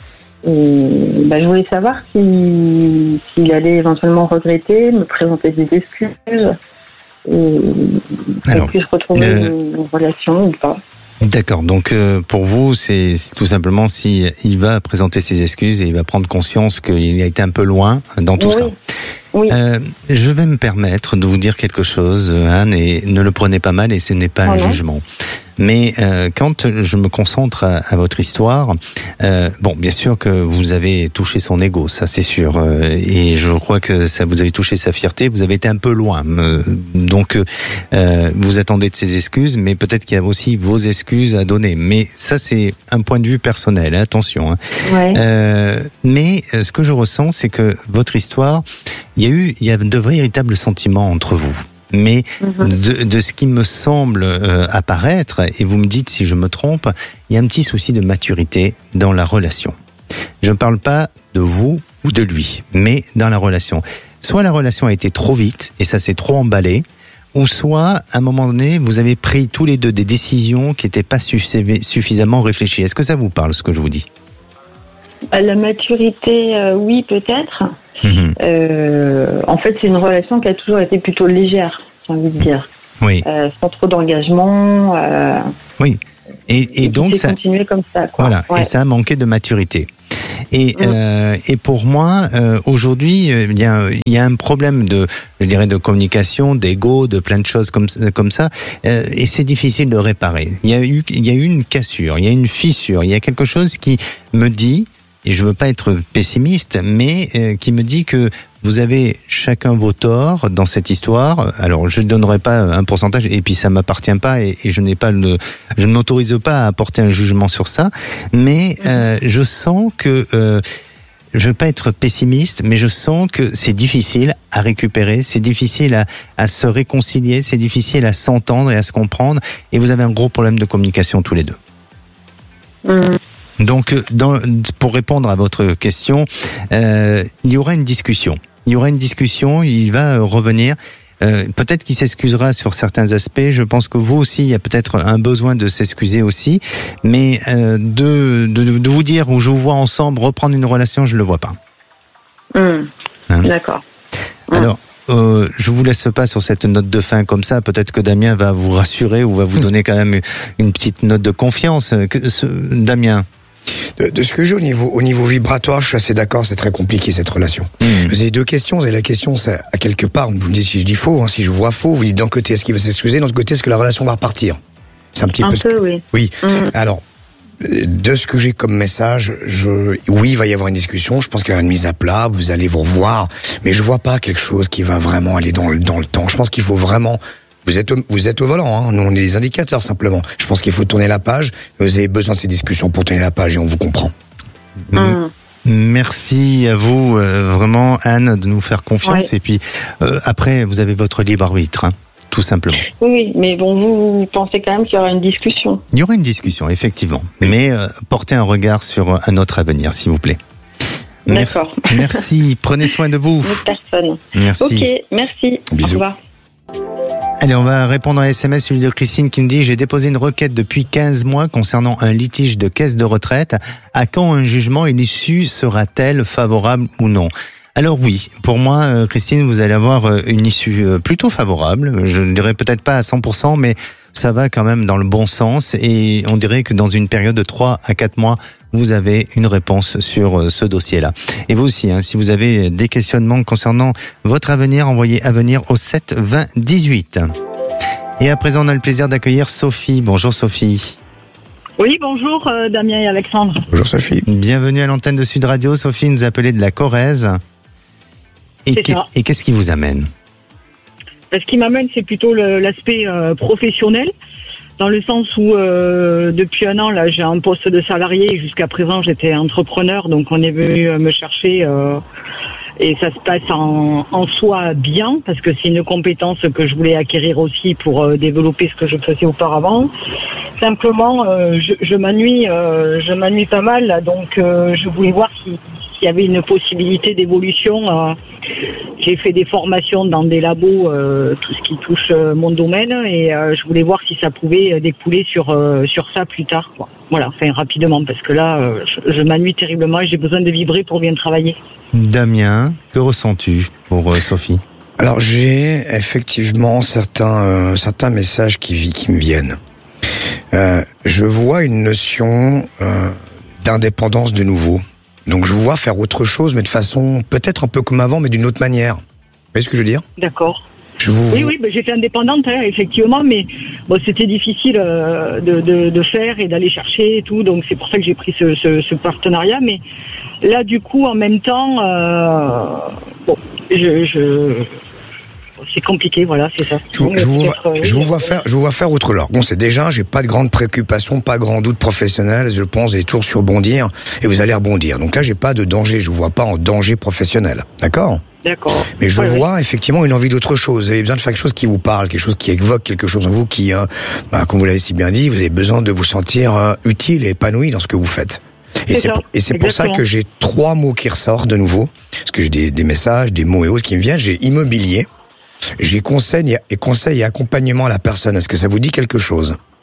Et bah, je voulais savoir s'il, s'il allait éventuellement regretter, me présenter des excuses et qu'on puisse retrouver euh... une, une relation ou pas. D'accord. Donc euh, pour vous, c'est, c'est tout simplement si il va présenter ses excuses et il va prendre conscience qu'il a été un peu loin dans tout oui. ça. Oui. Euh, je vais me permettre de vous dire quelque chose, Anne, et ne le prenez pas mal, et ce n'est pas ah un non. jugement. Mais euh, quand je me concentre à, à votre histoire, euh, bon, bien sûr que vous avez touché son ego, ça c'est sûr, euh, et je crois que ça vous avez touché sa fierté. Vous avez été un peu loin, euh, donc euh, vous attendez de ses excuses, mais peut-être qu'il y a aussi vos excuses à donner. Mais ça c'est un point de vue personnel, hein, attention. Hein. Ouais. Euh, mais ce que je ressens, c'est que votre histoire, il y a eu, il y a de véritables sentiments entre vous. Mais de, de ce qui me semble euh, apparaître, et vous me dites si je me trompe, il y a un petit souci de maturité dans la relation. Je ne parle pas de vous ou de lui, mais dans la relation. Soit la relation a été trop vite, et ça s'est trop emballé, ou soit, à un moment donné, vous avez pris tous les deux des décisions qui n'étaient pas suffisamment réfléchies. Est-ce que ça vous parle, ce que je vous dis ? La maturité, euh, oui, peut-être. Mmh. Euh, en fait, c'est une relation qui a toujours été plutôt légère, j'ai envie de dire. Oui. Euh, sans trop d'engagement. Euh, oui. Et, et donc ça. Continuer comme ça. Quoi. Voilà. Ouais. Et ça a manqué de maturité. Et, mmh. euh, et pour moi, euh, aujourd'hui, il y a, il y a un problème de, je dirais, de communication, d'ego, de plein de choses comme comme ça, euh, et c'est difficile de réparer. Il y a eu, il y a eu une cassure, il y a une fissure, il y a quelque chose qui me dit, et je veux pas être pessimiste, mais euh, qui me dit que vous avez chacun vos torts dans cette histoire. Alors, je ne donnerai pas un pourcentage, et puis ça m'appartient pas, et, et je n'ai pas le, je ne m'autorise pas à apporter un jugement sur ça. Mais euh, je sens que, euh, je veux pas être pessimiste, mais je sens que c'est difficile à récupérer, c'est difficile à, à se réconcilier, c'est difficile à s'entendre et à se comprendre. Et vous avez un gros problème de communication tous les deux. Mmh. Donc, dans, pour répondre à votre question, euh, il y aura une discussion. Il y aura une discussion, il va revenir. Euh, peut-être qu'il s'excusera sur certains aspects. Je pense que vous aussi, il y a peut-être un besoin de s'excuser aussi. Mais euh, de, de, de vous dire où je vous vois ensemble reprendre une relation, je le vois pas. Mmh. Hein? D'accord. Mmh. Alors, euh, je vous laisse pas sur cette note de fin comme ça. Peut-être que Damien va vous rassurer ou va vous donner quand même une petite note de confiance. Que, ce, Damien. De, de ce que j'ai au niveau, au niveau vibratoire, je suis assez d'accord, c'est très compliqué cette relation. Mmh. Vous avez deux questions, vous avez la question, c'est à quelque part, vous me dites si je dis faux, hein, si je vois faux, vous dites d'un côté est-ce qu'il va s'excuser, d'un autre côté est-ce que la relation va repartir. C'est un petit un peu... peu, ce que... oui. Oui, mmh. alors, de ce que j'ai comme message, je, oui, il va y avoir une discussion, je pense qu'il y aura une mise à plat, vous allez vous revoir, mais je vois pas quelque chose qui va vraiment aller dans le, dans le temps. Je pense qu'il faut vraiment... Vous êtes, vous êtes au volant, hein. Nous on est les indicateurs simplement. Je pense qu'il faut tourner la page. Vous avez besoin de ces discussions pour tourner la page et on vous comprend. Mmh. Merci à vous, euh, vraiment Anne, de nous faire confiance. Ouais. Et puis euh, après, vous avez votre libre arbitre, hein, tout simplement. Oui, mais bon, vous, vous pensez quand même qu'il y aura une discussion. Il y aura une discussion, effectivement. Mais euh, portez un regard sur un autre avenir, s'il vous plaît. Merci. D'accord. Merci. Prenez soin de vous. Une personne. Merci. Ok, merci. Bisous. Au revoir. Allez, on va répondre à un S M S, celui de Christine qui nous dit « J'ai déposé une requête depuis quinze mois concernant un litige de caisse de retraite. À quand un jugement et l'issue sera-t-elle favorable ou non ?» Alors oui, pour moi, Christine, vous allez avoir une issue plutôt favorable. Je ne dirais peut-être pas à cent pour cent, mais ça va quand même dans le bon sens. Et on dirait que dans une période de trois à quatre mois, vous avez une réponse sur ce dossier-là. Et vous aussi, hein, si vous avez des questionnements concernant votre avenir, envoyez avenir au sept vingt dix-huit. Et à présent, on a le plaisir d'accueillir Sophie. Bonjour Sophie. Oui, bonjour euh, Damien et Alexandre. Bonjour Sophie. Bienvenue à l'antenne de Sud Radio. Sophie nous appelait de la Corrèze. Et, C'est ça. et qu'est-ce qui vous amène ? Ce qui m'amène, c'est plutôt le, l'aspect euh, professionnel, dans le sens où euh, depuis un an, là, j'ai un poste de salarié. Jusqu'à présent, j'étais entrepreneur, donc on est venu euh, me chercher euh, et ça se passe en, en soi bien, parce que c'est une compétence que je voulais acquérir aussi pour euh, développer ce que je faisais auparavant. Simplement, euh, je, je m'ennuie, euh, je m'ennuie pas mal, là, donc euh, je voulais voir si, s'il y avait une possibilité d'évolution. Euh, j'ai fait des formations dans des labos, euh, tout ce qui touche euh, mon domaine, et euh, je voulais voir si ça pouvait découler sur euh, sur ça plus tard, quoi. Voilà, enfin rapidement, parce que là, euh, je, je m'ennuie terriblement et j'ai besoin de vibrer pour bien travailler. Damien, que ressens-tu pour euh, Sophie ? Alors j'ai effectivement certains euh, certains messages qui qui me viennent. Euh, je vois une notion euh, d'indépendance de nouveau. Donc je vous vois faire autre chose, mais de façon peut-être un peu comme avant, mais d'une autre manière. Vous voyez ce que je veux dire ? D'accord. Je vous... Oui, oui, ben, j'étais indépendante, hein, effectivement, mais bon, c'était difficile euh, de, de, de faire et d'aller chercher et tout, donc c'est pour ça que j'ai pris ce, ce, ce partenariat. Mais là, du coup, en même temps, euh, bon, je... je... c'est compliqué, voilà, c'est ça. Je, je, vous, je vous vois faire, je vous vois faire autre chose. Bon, c'est déjà, j'ai pas de grande préoccupation, pas grand doute professionnel. Je pense des tours sur rebondir et vous allez rebondir. Donc là, j'ai pas de danger. Je vous vois pas en danger professionnel, d'accord ? D'accord. Mais je ouais, vois ouais. effectivement une envie d'autre chose. Vous avez besoin de faire quelque chose qui vous parle, quelque chose qui évoque quelque chose en vous, qui, euh, bah, comme vous l'avez si bien dit, vous avez besoin de vous sentir euh, utile et épanoui dans ce que vous faites. Et c'est, c'est, pour, et c'est pour ça que j'ai trois mots qui ressortent de nouveau, parce que j'ai des, des messages, des mots et autres qui me viennent. J'ai immobilier. J'ai conseil et conseil et accompagnement à la personne. Est-ce que ça vous dit quelque chose ?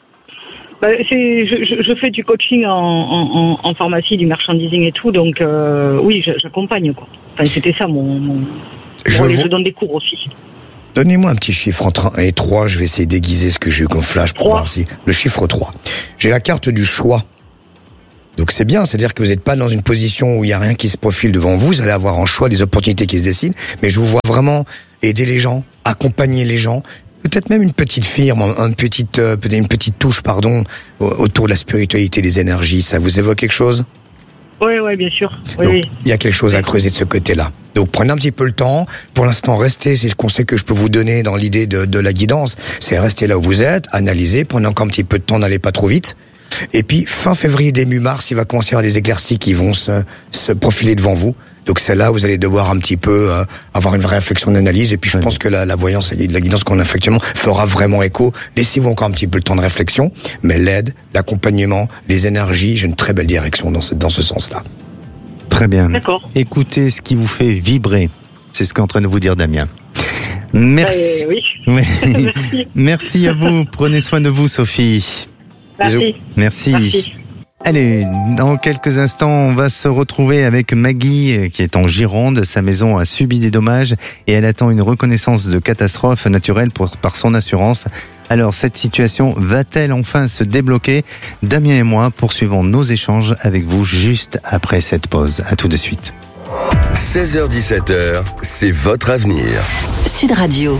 Bah, c'est, je, je, je fais du coaching en, en, en pharmacie, du merchandising et tout, donc euh, oui, j'accompagne quoi. Enfin, c'était ça mon. mon... Je, bon, vous... je donne des cours aussi. Donnez-moi un petit chiffre entre un et trois, je vais essayer d'aiguiser ce que j'ai eu comme flash pour trois. voir si. Le chiffre trois. J'ai la carte du choix. Donc c'est bien, c'est-à-dire que vous n'êtes pas dans une position où il n'y a rien qui se profile devant vous, vous allez avoir en choix des opportunités qui se dessinent, mais je vous vois vraiment aider les gens, accompagner les gens. Peut-être même une petite firme, une petite, euh, peut-être une petite touche, pardon, autour de la spiritualité, des énergies. Ça vous évoque quelque chose ? Oui, oui, bien sûr. Oui, Donc, oui. il y a quelque chose à creuser de ce côté-là. Donc, prenez un petit peu le temps. Pour l'instant, restez. C'est le conseil que je peux vous donner dans l'idée de, de la guidance. C'est rester là où vous êtes, analyser, prenez encore un petit peu de temps, n'allez pas trop vite. Et puis, fin février, début mars, il va commencer à y avoir des éclaircies qui vont se, se profiler devant vous. Donc c'est là où vous allez devoir un petit peu euh, avoir une vraie réflexion d'analyse. Et puis je oui. pense que la, la voyance et la guidance qu'on a effectivement fera vraiment écho. Laissez-vous encore un petit peu le temps de réflexion. Mais l'aide, l'accompagnement, les énergies, j'ai une très belle direction dans ce, dans ce sens-là. Très bien. D'accord. Écoutez ce qui vous fait vibrer. C'est ce qu'est en train de vous dire Damien. Merci. Euh, oui. oui. Merci. Merci à vous. Prenez soin de vous, Sophie. Merci. Merci. Merci. Allez, dans quelques instants, on va se retrouver avec Maggie, qui est en Gironde. Sa maison a subi des dommages et elle attend une reconnaissance de catastrophe naturelle pour, par son assurance. Alors, cette situation va-t-elle enfin se débloquer ? Damien et moi poursuivons nos échanges avec vous juste après cette pause. À tout de suite. seize heures dix-sept heures, c'est votre avenir. Sud Radio.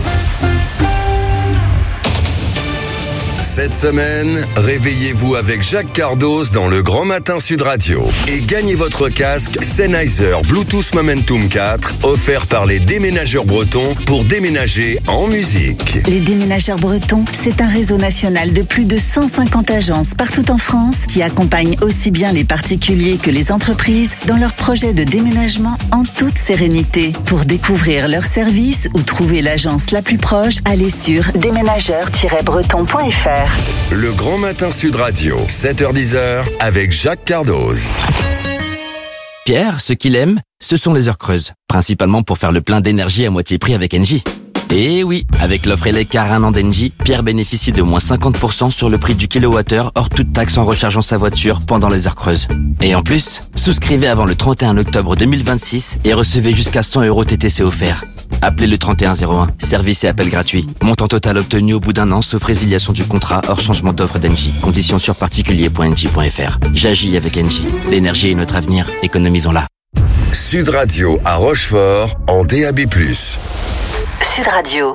Cette semaine, réveillez-vous avec Jacques Cardos dans le Grand Matin Sud Radio et gagnez votre casque Sennheiser Bluetooth Momentum quatre offert par les déménageurs bretons pour déménager en musique. Les déménageurs bretons, c'est un réseau national de plus de cent cinquante agences partout en France qui accompagnent aussi bien les particuliers que les entreprises dans leurs projets de déménagement en toute sérénité. Pour découvrir leurs services ou trouver l'agence la plus proche, allez sur déménageurs tiret breton point f r. Le Grand Matin Sud Radio, sept heures dix avec Jacques Cardoz. Pierre, ce qu'il aime, ce sont les heures creuses. Principalement pour faire le plein d'énergie à moitié prix avec Engie. Et oui, avec l'offre Elecar un an d'Engie, Pierre bénéficie de moins cinquante pour cent sur le prix du kilowattheure hors toute taxe en rechargeant sa voiture pendant les heures creuses. Et en plus, souscrivez avant le trente et un octobre deux mille vingt-six et recevez jusqu'à cent euros T T C offerts. Appelez le trente et un zéro un, service et appel gratuit. Montant total obtenu au bout d'un an, sauf résiliation du contrat hors changement d'offre d'Engie. Conditions sur particulier point engie point f r. J'agis avec Engie. L'énergie est notre avenir, économisons-la. Sud Radio à Rochefort en D A B plus. Sud Radio.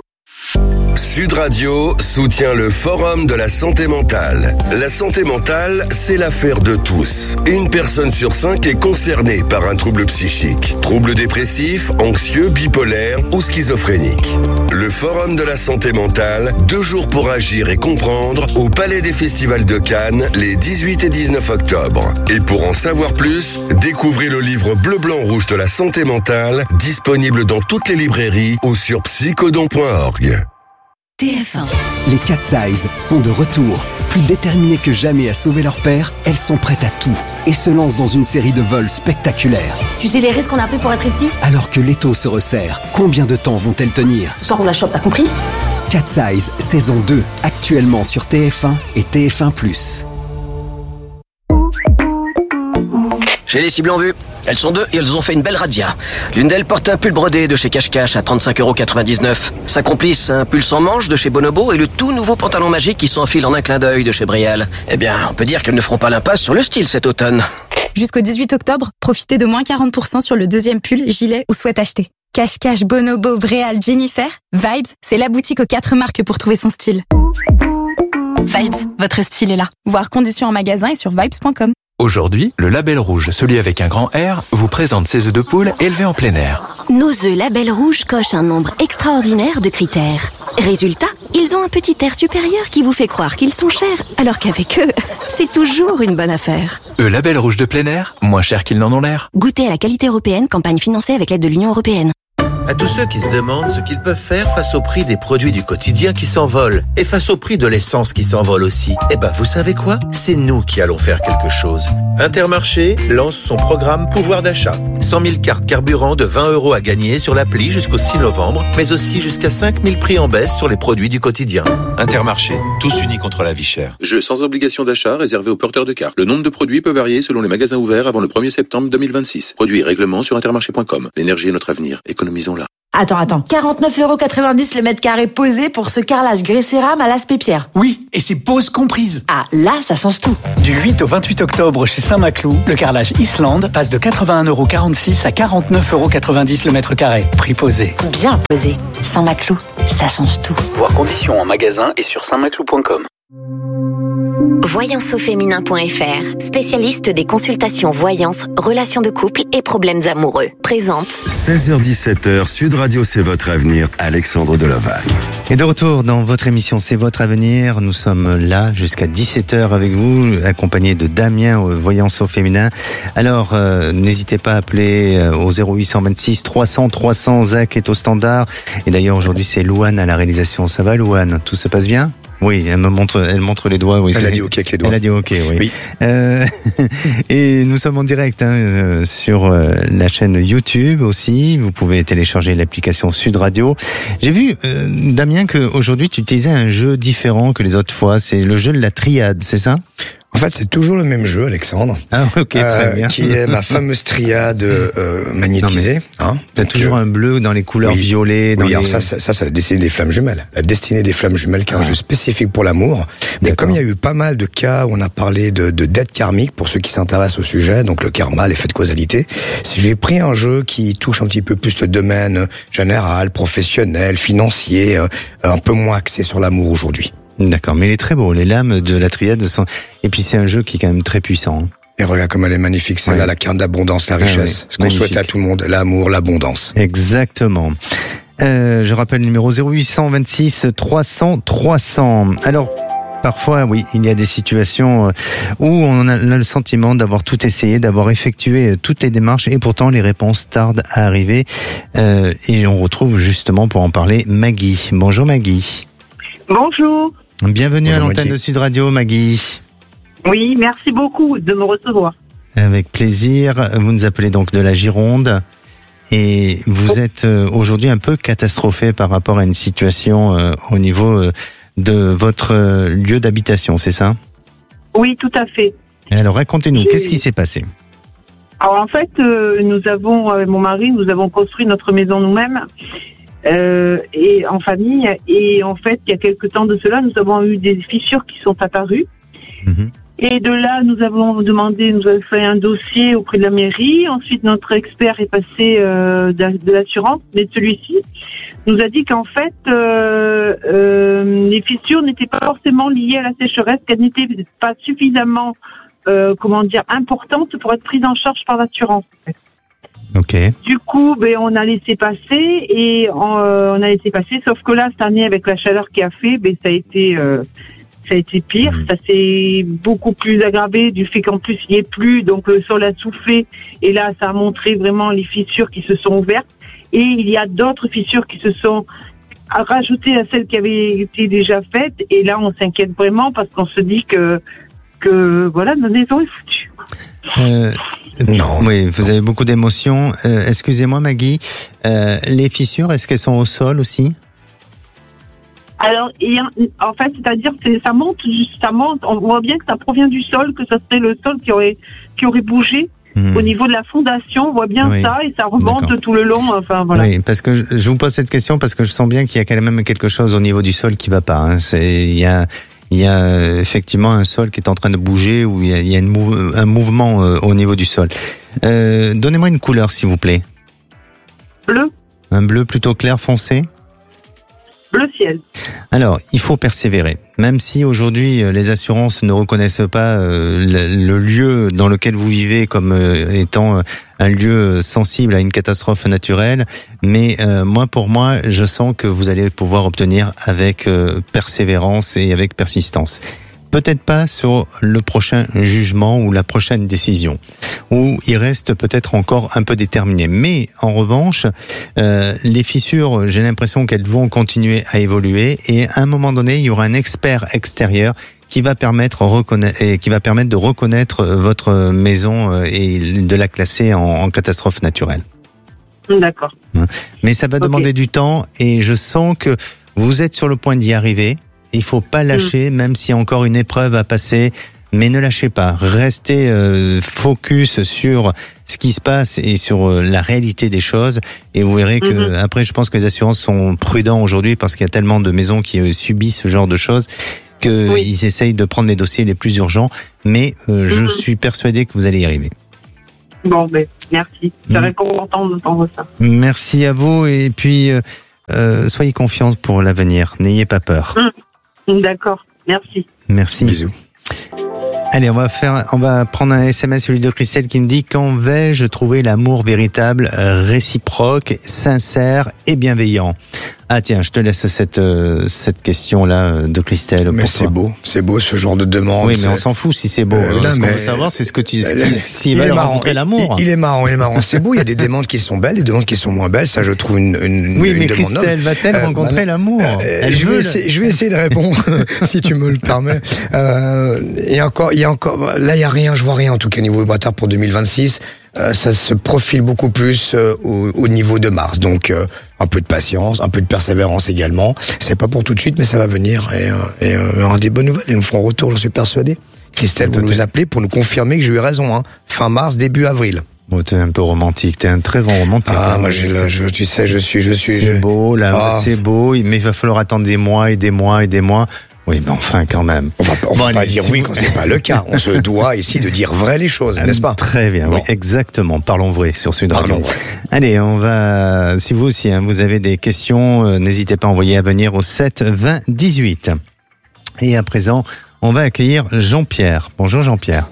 Sud Radio soutient le Forum de la santé mentale. La santé mentale, c'est l'affaire de tous. Une personne sur cinq est concernée par un trouble psychique. Trouble dépressif, anxieux, bipolaire ou schizophrénique. Le Forum de la santé mentale, deux jours pour agir et comprendre, au Palais des Festivals de Cannes, les dix-huit et dix-neuf octobre. Et pour en savoir plus, découvrez le livre Bleu, Blanc, Rouge de la santé mentale, disponible dans toutes les librairies ou sur psychodon point org. T F un. Les Cat Size sont de retour. Plus déterminées que jamais à sauver leur père, elles sont prêtes à tout et se lancent dans une série de vols spectaculaires. Tu sais les risques qu'on a pris pour être ici ? Alors que l'étau se resserre, combien de temps vont-elles tenir ? Ce soir on la chope, t'as compris ? Cat Size, saison deux, actuellement sur T F un et T F un plus. J'ai les cibles en vue. Elles sont deux et elles ont fait une belle razzia. L'une d'elles porte un pull brodé de chez Cache Cache à trente-cinq euros quatre-vingt-dix-neuf. Sa complice, un pull sans manches de chez Bonobo et le tout nouveau pantalon magique qui s'enfile en un clin d'œil de chez Brial. Eh bien, on peut dire qu'elles ne feront pas l'impasse sur le style cet automne. Jusqu'au dix-huit octobre, profitez de moins quarante pour cent sur le deuxième pull, gilet ou sweat acheté. Cache Cache, Bonobo, Brial, Jennifer, Vibes, c'est la boutique aux quatre marques pour trouver son style. Vibes, votre style est là. Voir conditions en magasin et sur vibes point com. Aujourd'hui, le Label Rouge, celui avec un grand R, vous présente ses œufs de poule élevés en plein air. Nos œufs Label Rouge cochent un nombre extraordinaire de critères. Résultat, ils ont un petit air supérieur qui vous fait croire qu'ils sont chers, alors qu'avec eux, c'est toujours une bonne affaire. Œufs Label Rouge de plein air, moins cher qu'ils n'en ont l'air. Goûtez à la qualité européenne, campagne financée avec l'aide de l'Union européenne. À tous ceux qui se demandent ce qu'ils peuvent faire face au prix des produits du quotidien qui s'envolent et face au prix de l'essence qui s'envole aussi, eh ben vous savez quoi ? C'est nous qui allons faire quelque chose. Intermarché lance son programme pouvoir d'achat. cent mille cartes carburant de vingt euros à gagner sur l'appli jusqu'au six novembre, mais aussi jusqu'à cinq mille prix en baisse sur les produits du quotidien. Intermarché, tous unis contre la vie chère. Jeu sans obligation d'achat réservé aux porteurs de cartes. Le nombre de produits peut varier selon les magasins ouverts avant le premier septembre deux mille vingt-six. Produits et règlements sur intermarché point com. L'énergie est notre avenir. Économisons-la. Attends, attends. quarante-neuf euros quatre-vingt-dix le mètre carré posé pour ce carrelage grès-cérame à l'aspect pierre. Oui, et c'est pose comprise. Ah, là, ça change tout. Du huit au vingt-huit octobre chez Saint-Maclou, le carrelage Islande passe de quatre-vingt-un euros quarante-six à quarante-neuf euros quatre-vingt-dix le mètre carré. Prix posé. Bien posé. Saint-Maclou, ça change tout. Voir conditions en magasin et sur saint maclou point com. voyance au féminin point f r, spécialiste des consultations voyance, relations de couple et problèmes amoureux. Présente. seize heures dix-sept heures, Sud Radio, c'est votre avenir. Alexandre Delovalle. Et de retour dans votre émission C'est votre avenir. Nous sommes là jusqu'à dix-sept heures avec vous, accompagné de Damien, Voyance au féminin. Alors, euh, n'hésitez pas à appeler au zéro huit cent vingt-six trois cents trois cents. Zach est au standard. Et d'ailleurs, aujourd'hui, c'est Louane à la réalisation. Ça va, Louane? Tout se passe bien? Oui, elle me montre, elle montre les doigts. Oui, elle a dit OK avec les doigts. Elle a dit OK, oui. oui. Euh, et nous sommes en direct hein, sur euh, la chaîne YouTube aussi. Vous pouvez télécharger l'application Sud Radio. J'ai vu, euh, Damien, qu'aujourd'hui tu utilisais un jeu différent que les autres fois. C'est le jeu de la triade, c'est ça? En fait, c'est toujours le même jeu, Alexandre. Ah, ok, très euh, bien. Qui est ma fameuse triade euh, magnétisée. Hein. T'as toujours euh, un bleu dans les couleurs oui, violets. Dans oui, les... alors ça, ça, ça, c'est la destinée des flammes jumelles. La destinée des flammes jumelles, qui est un ah. jeu spécifique pour l'amour. Mais comme il y a eu pas mal de cas où on a parlé de, de dette karmique, pour ceux qui s'intéressent au sujet, donc le karma, l'effet de causalité, j'ai pris un jeu qui touche un petit peu plus le domaine général, professionnel, financier, euh, un peu moins axé sur l'amour aujourd'hui. D'accord, mais il est très beau. Les lames de la triade sont... Et puis c'est un jeu qui est quand même très puissant. Et regarde comme elle est magnifique, celle-là, ouais. La carte d'abondance, la richesse. Ah, oui. Ce qu'on magnifique. Souhaite à tout le monde, l'amour, l'abondance. Exactement. Euh, je rappelle le numéro zéro huit cent vingt-six trois cents trois cents. Alors, parfois, oui, il y a des situations où on a le sentiment d'avoir tout essayé, d'avoir effectué toutes les démarches et pourtant les réponses tardent à arriver. Euh, et on retrouve justement pour en parler Maggie. Bonjour Maggie. Bonjour. Bienvenue Bonjour, à l'antenne Maggie. de Sud Radio, Maggie. Oui, merci beaucoup de me recevoir. Avec plaisir. Vous nous appelez donc de la Gironde et vous êtes aujourd'hui un peu catastrophée par rapport à une situation au niveau de votre lieu d'habitation, c'est ça? Oui, tout à fait. Alors racontez-nous, J'ai... qu'est-ce qui s'est passé? Alors en fait, euh, nous avons, avec mon mari, nous avons construit notre maison nous-mêmes. Euh, et en famille, et en fait il y a quelque temps de cela nous avons eu des fissures qui sont apparues mmh. Et de là nous avons demandé, nous avons fait un dossier auprès de la mairie. Ensuite notre expert est passé euh, de, de l'assurance, mais celui-ci nous a dit qu'en fait euh, euh, les fissures n'étaient pas forcément liées à la sécheresse, qu'elles n'étaient pas suffisamment euh, comment dire importantes pour être prises en charge par l'assurance. Okay. Du coup, ben on a laissé passer et on, euh, on a laissé passer. Sauf que là, cette année, avec la chaleur qu'il a fait, ben ça a été, euh, ça a été pire. Mmh. Ça s'est beaucoup plus aggravé du fait qu'en plus il n'y ait plus, donc le sol a soufflé et là, ça a montré vraiment les fissures qui se sont ouvertes. Et il y a d'autres fissures qui se sont rajoutées à celles qui avaient été déjà faites. Et là, on s'inquiète vraiment parce qu'on se dit que que voilà, notre maison est foutue. Euh, non. Oui, vous avez beaucoup d'émotions. Euh, excusez-moi, Maggie. Euh, les fissures, est-ce qu'elles sont au sol aussi? Alors, et, en fait, c'est-à-dire que ça monte, ça monte. On voit bien que ça provient du sol, que ça serait le sol qui aurait qui aurait bougé. Mmh. Au niveau de la fondation, on voit bien oui. ça et ça remonte D'accord. tout le long. Enfin voilà. Oui, parce que je, je vous pose cette question parce que je sens bien qu'il y a quand même quelque chose au niveau du sol qui va pas. Hein. C'est il y a Il y a effectivement un sol qui est en train de bouger ou il y a, il y a une mou- un mouvement euh, au niveau du sol. Euh, donnez-moi une couleur, s'il vous plaît. Bleu. Un bleu plutôt clair foncé? Bleu ciel. Alors, il faut persévérer. Même si aujourd'hui les assurances ne reconnaissent pas euh, le, le lieu dans lequel vous vivez comme euh, étant un lieu sensible à une catastrophe naturelle, mais euh, moi pour moi, je sens que vous allez pouvoir obtenir avec euh, persévérance et avec persistance. Peut-être pas sur le prochain jugement ou la prochaine décision, où il reste peut-être encore un peu déterminé. Mais en revanche, euh, les fissures, j'ai l'impression qu'elles vont continuer à évoluer et à un moment donné, il y aura un expert extérieur qui va permettre reconnaître et qui va permettre de reconnaître votre maison et de la classer en, en catastrophe naturelle. D'accord. Mais ça va okay. demander du temps et je sens que vous êtes sur le point d'y arriver. Il faut pas lâcher, mmh. même s'il y a encore une épreuve à passer, mais ne lâchez pas. Restez euh, focus sur ce qui se passe et sur euh, la réalité des choses. Et vous verrez que, mmh. après, je pense que les assurances sont prudents aujourd'hui parce qu'il y a tellement de maisons qui euh, subissent ce genre de choses qu'ils oui. essayent de prendre les dossiers les plus urgents. Mais euh, mmh. je suis persuadé que vous allez y arriver. Bon, ben, merci. Je serais content d'entendre ça. Merci à vous et puis euh, euh, soyez confiante pour l'avenir. N'ayez pas peur. Mmh. D'accord, merci. Merci. Bisous. Allez, on va faire, on va prendre un S M S, celui de Christelle qui nous dit: quand vais-je trouver l'amour véritable, réciproque, sincère et bienveillant? Ah tiens, je te laisse cette euh, cette question là de Christelle. Mais c'est beau, c'est beau ce genre de demande. Oui, mais on s'en fout si c'est beau. Euh, là, ce qu'on veut savoir, c'est ce que tu, s'il va rencontrer l'amour. Il, il est marrant, il est marrant. C'est beau. Il y a des demandes qui sont belles, des demandes qui sont moins belles. Ça, je trouve une une. Oui, une mais demande Christelle va-t-elle euh, rencontrer bah, l'amour euh, Je vais essayer, je vais essayer de répondre si tu me le permets. Euh, et encore, il y a encore, là, il y a rien. Je vois rien en tout cas niveau vibratoire pour deux mille vingt-six. Euh, ça se profile beaucoup plus euh, au, au niveau de Mars. Donc euh, un peu de patience, un peu de persévérance également. C'est pas pour tout de suite, mais ça va venir. Et, euh, et euh, il y aura des bonnes nouvelles. Ils nous feront retour, j'en suis persuadé. Christelle, vous nous appelez pour nous confirmer que j'ai eu raison. Hein. Fin mars, début avril. Bon, t'es un peu romantique, t'es un très grand romantique. Ah, hein, moi, j'ai là, je, tu sais, je suis, je suis. C'est je... beau, là, ah. c'est beau, mais il va falloir attendre des mois et des mois et des mois. Oui, mais enfin, quand même. On va, on bon, va pas allez, dire si oui vous... quand c'est pas le cas. On se doit ici de dire vrai les choses, n'est-ce pas? Très bien, bon. Oui, exactement. Parlons vrai sur Sud Radio. Allez, on va, si vous aussi, hein, vous avez des questions, euh, n'hésitez pas à envoyer à venir au sept vingt dix-huit. Et à présent, on va accueillir Jean-Pierre. Bonjour Jean-Pierre.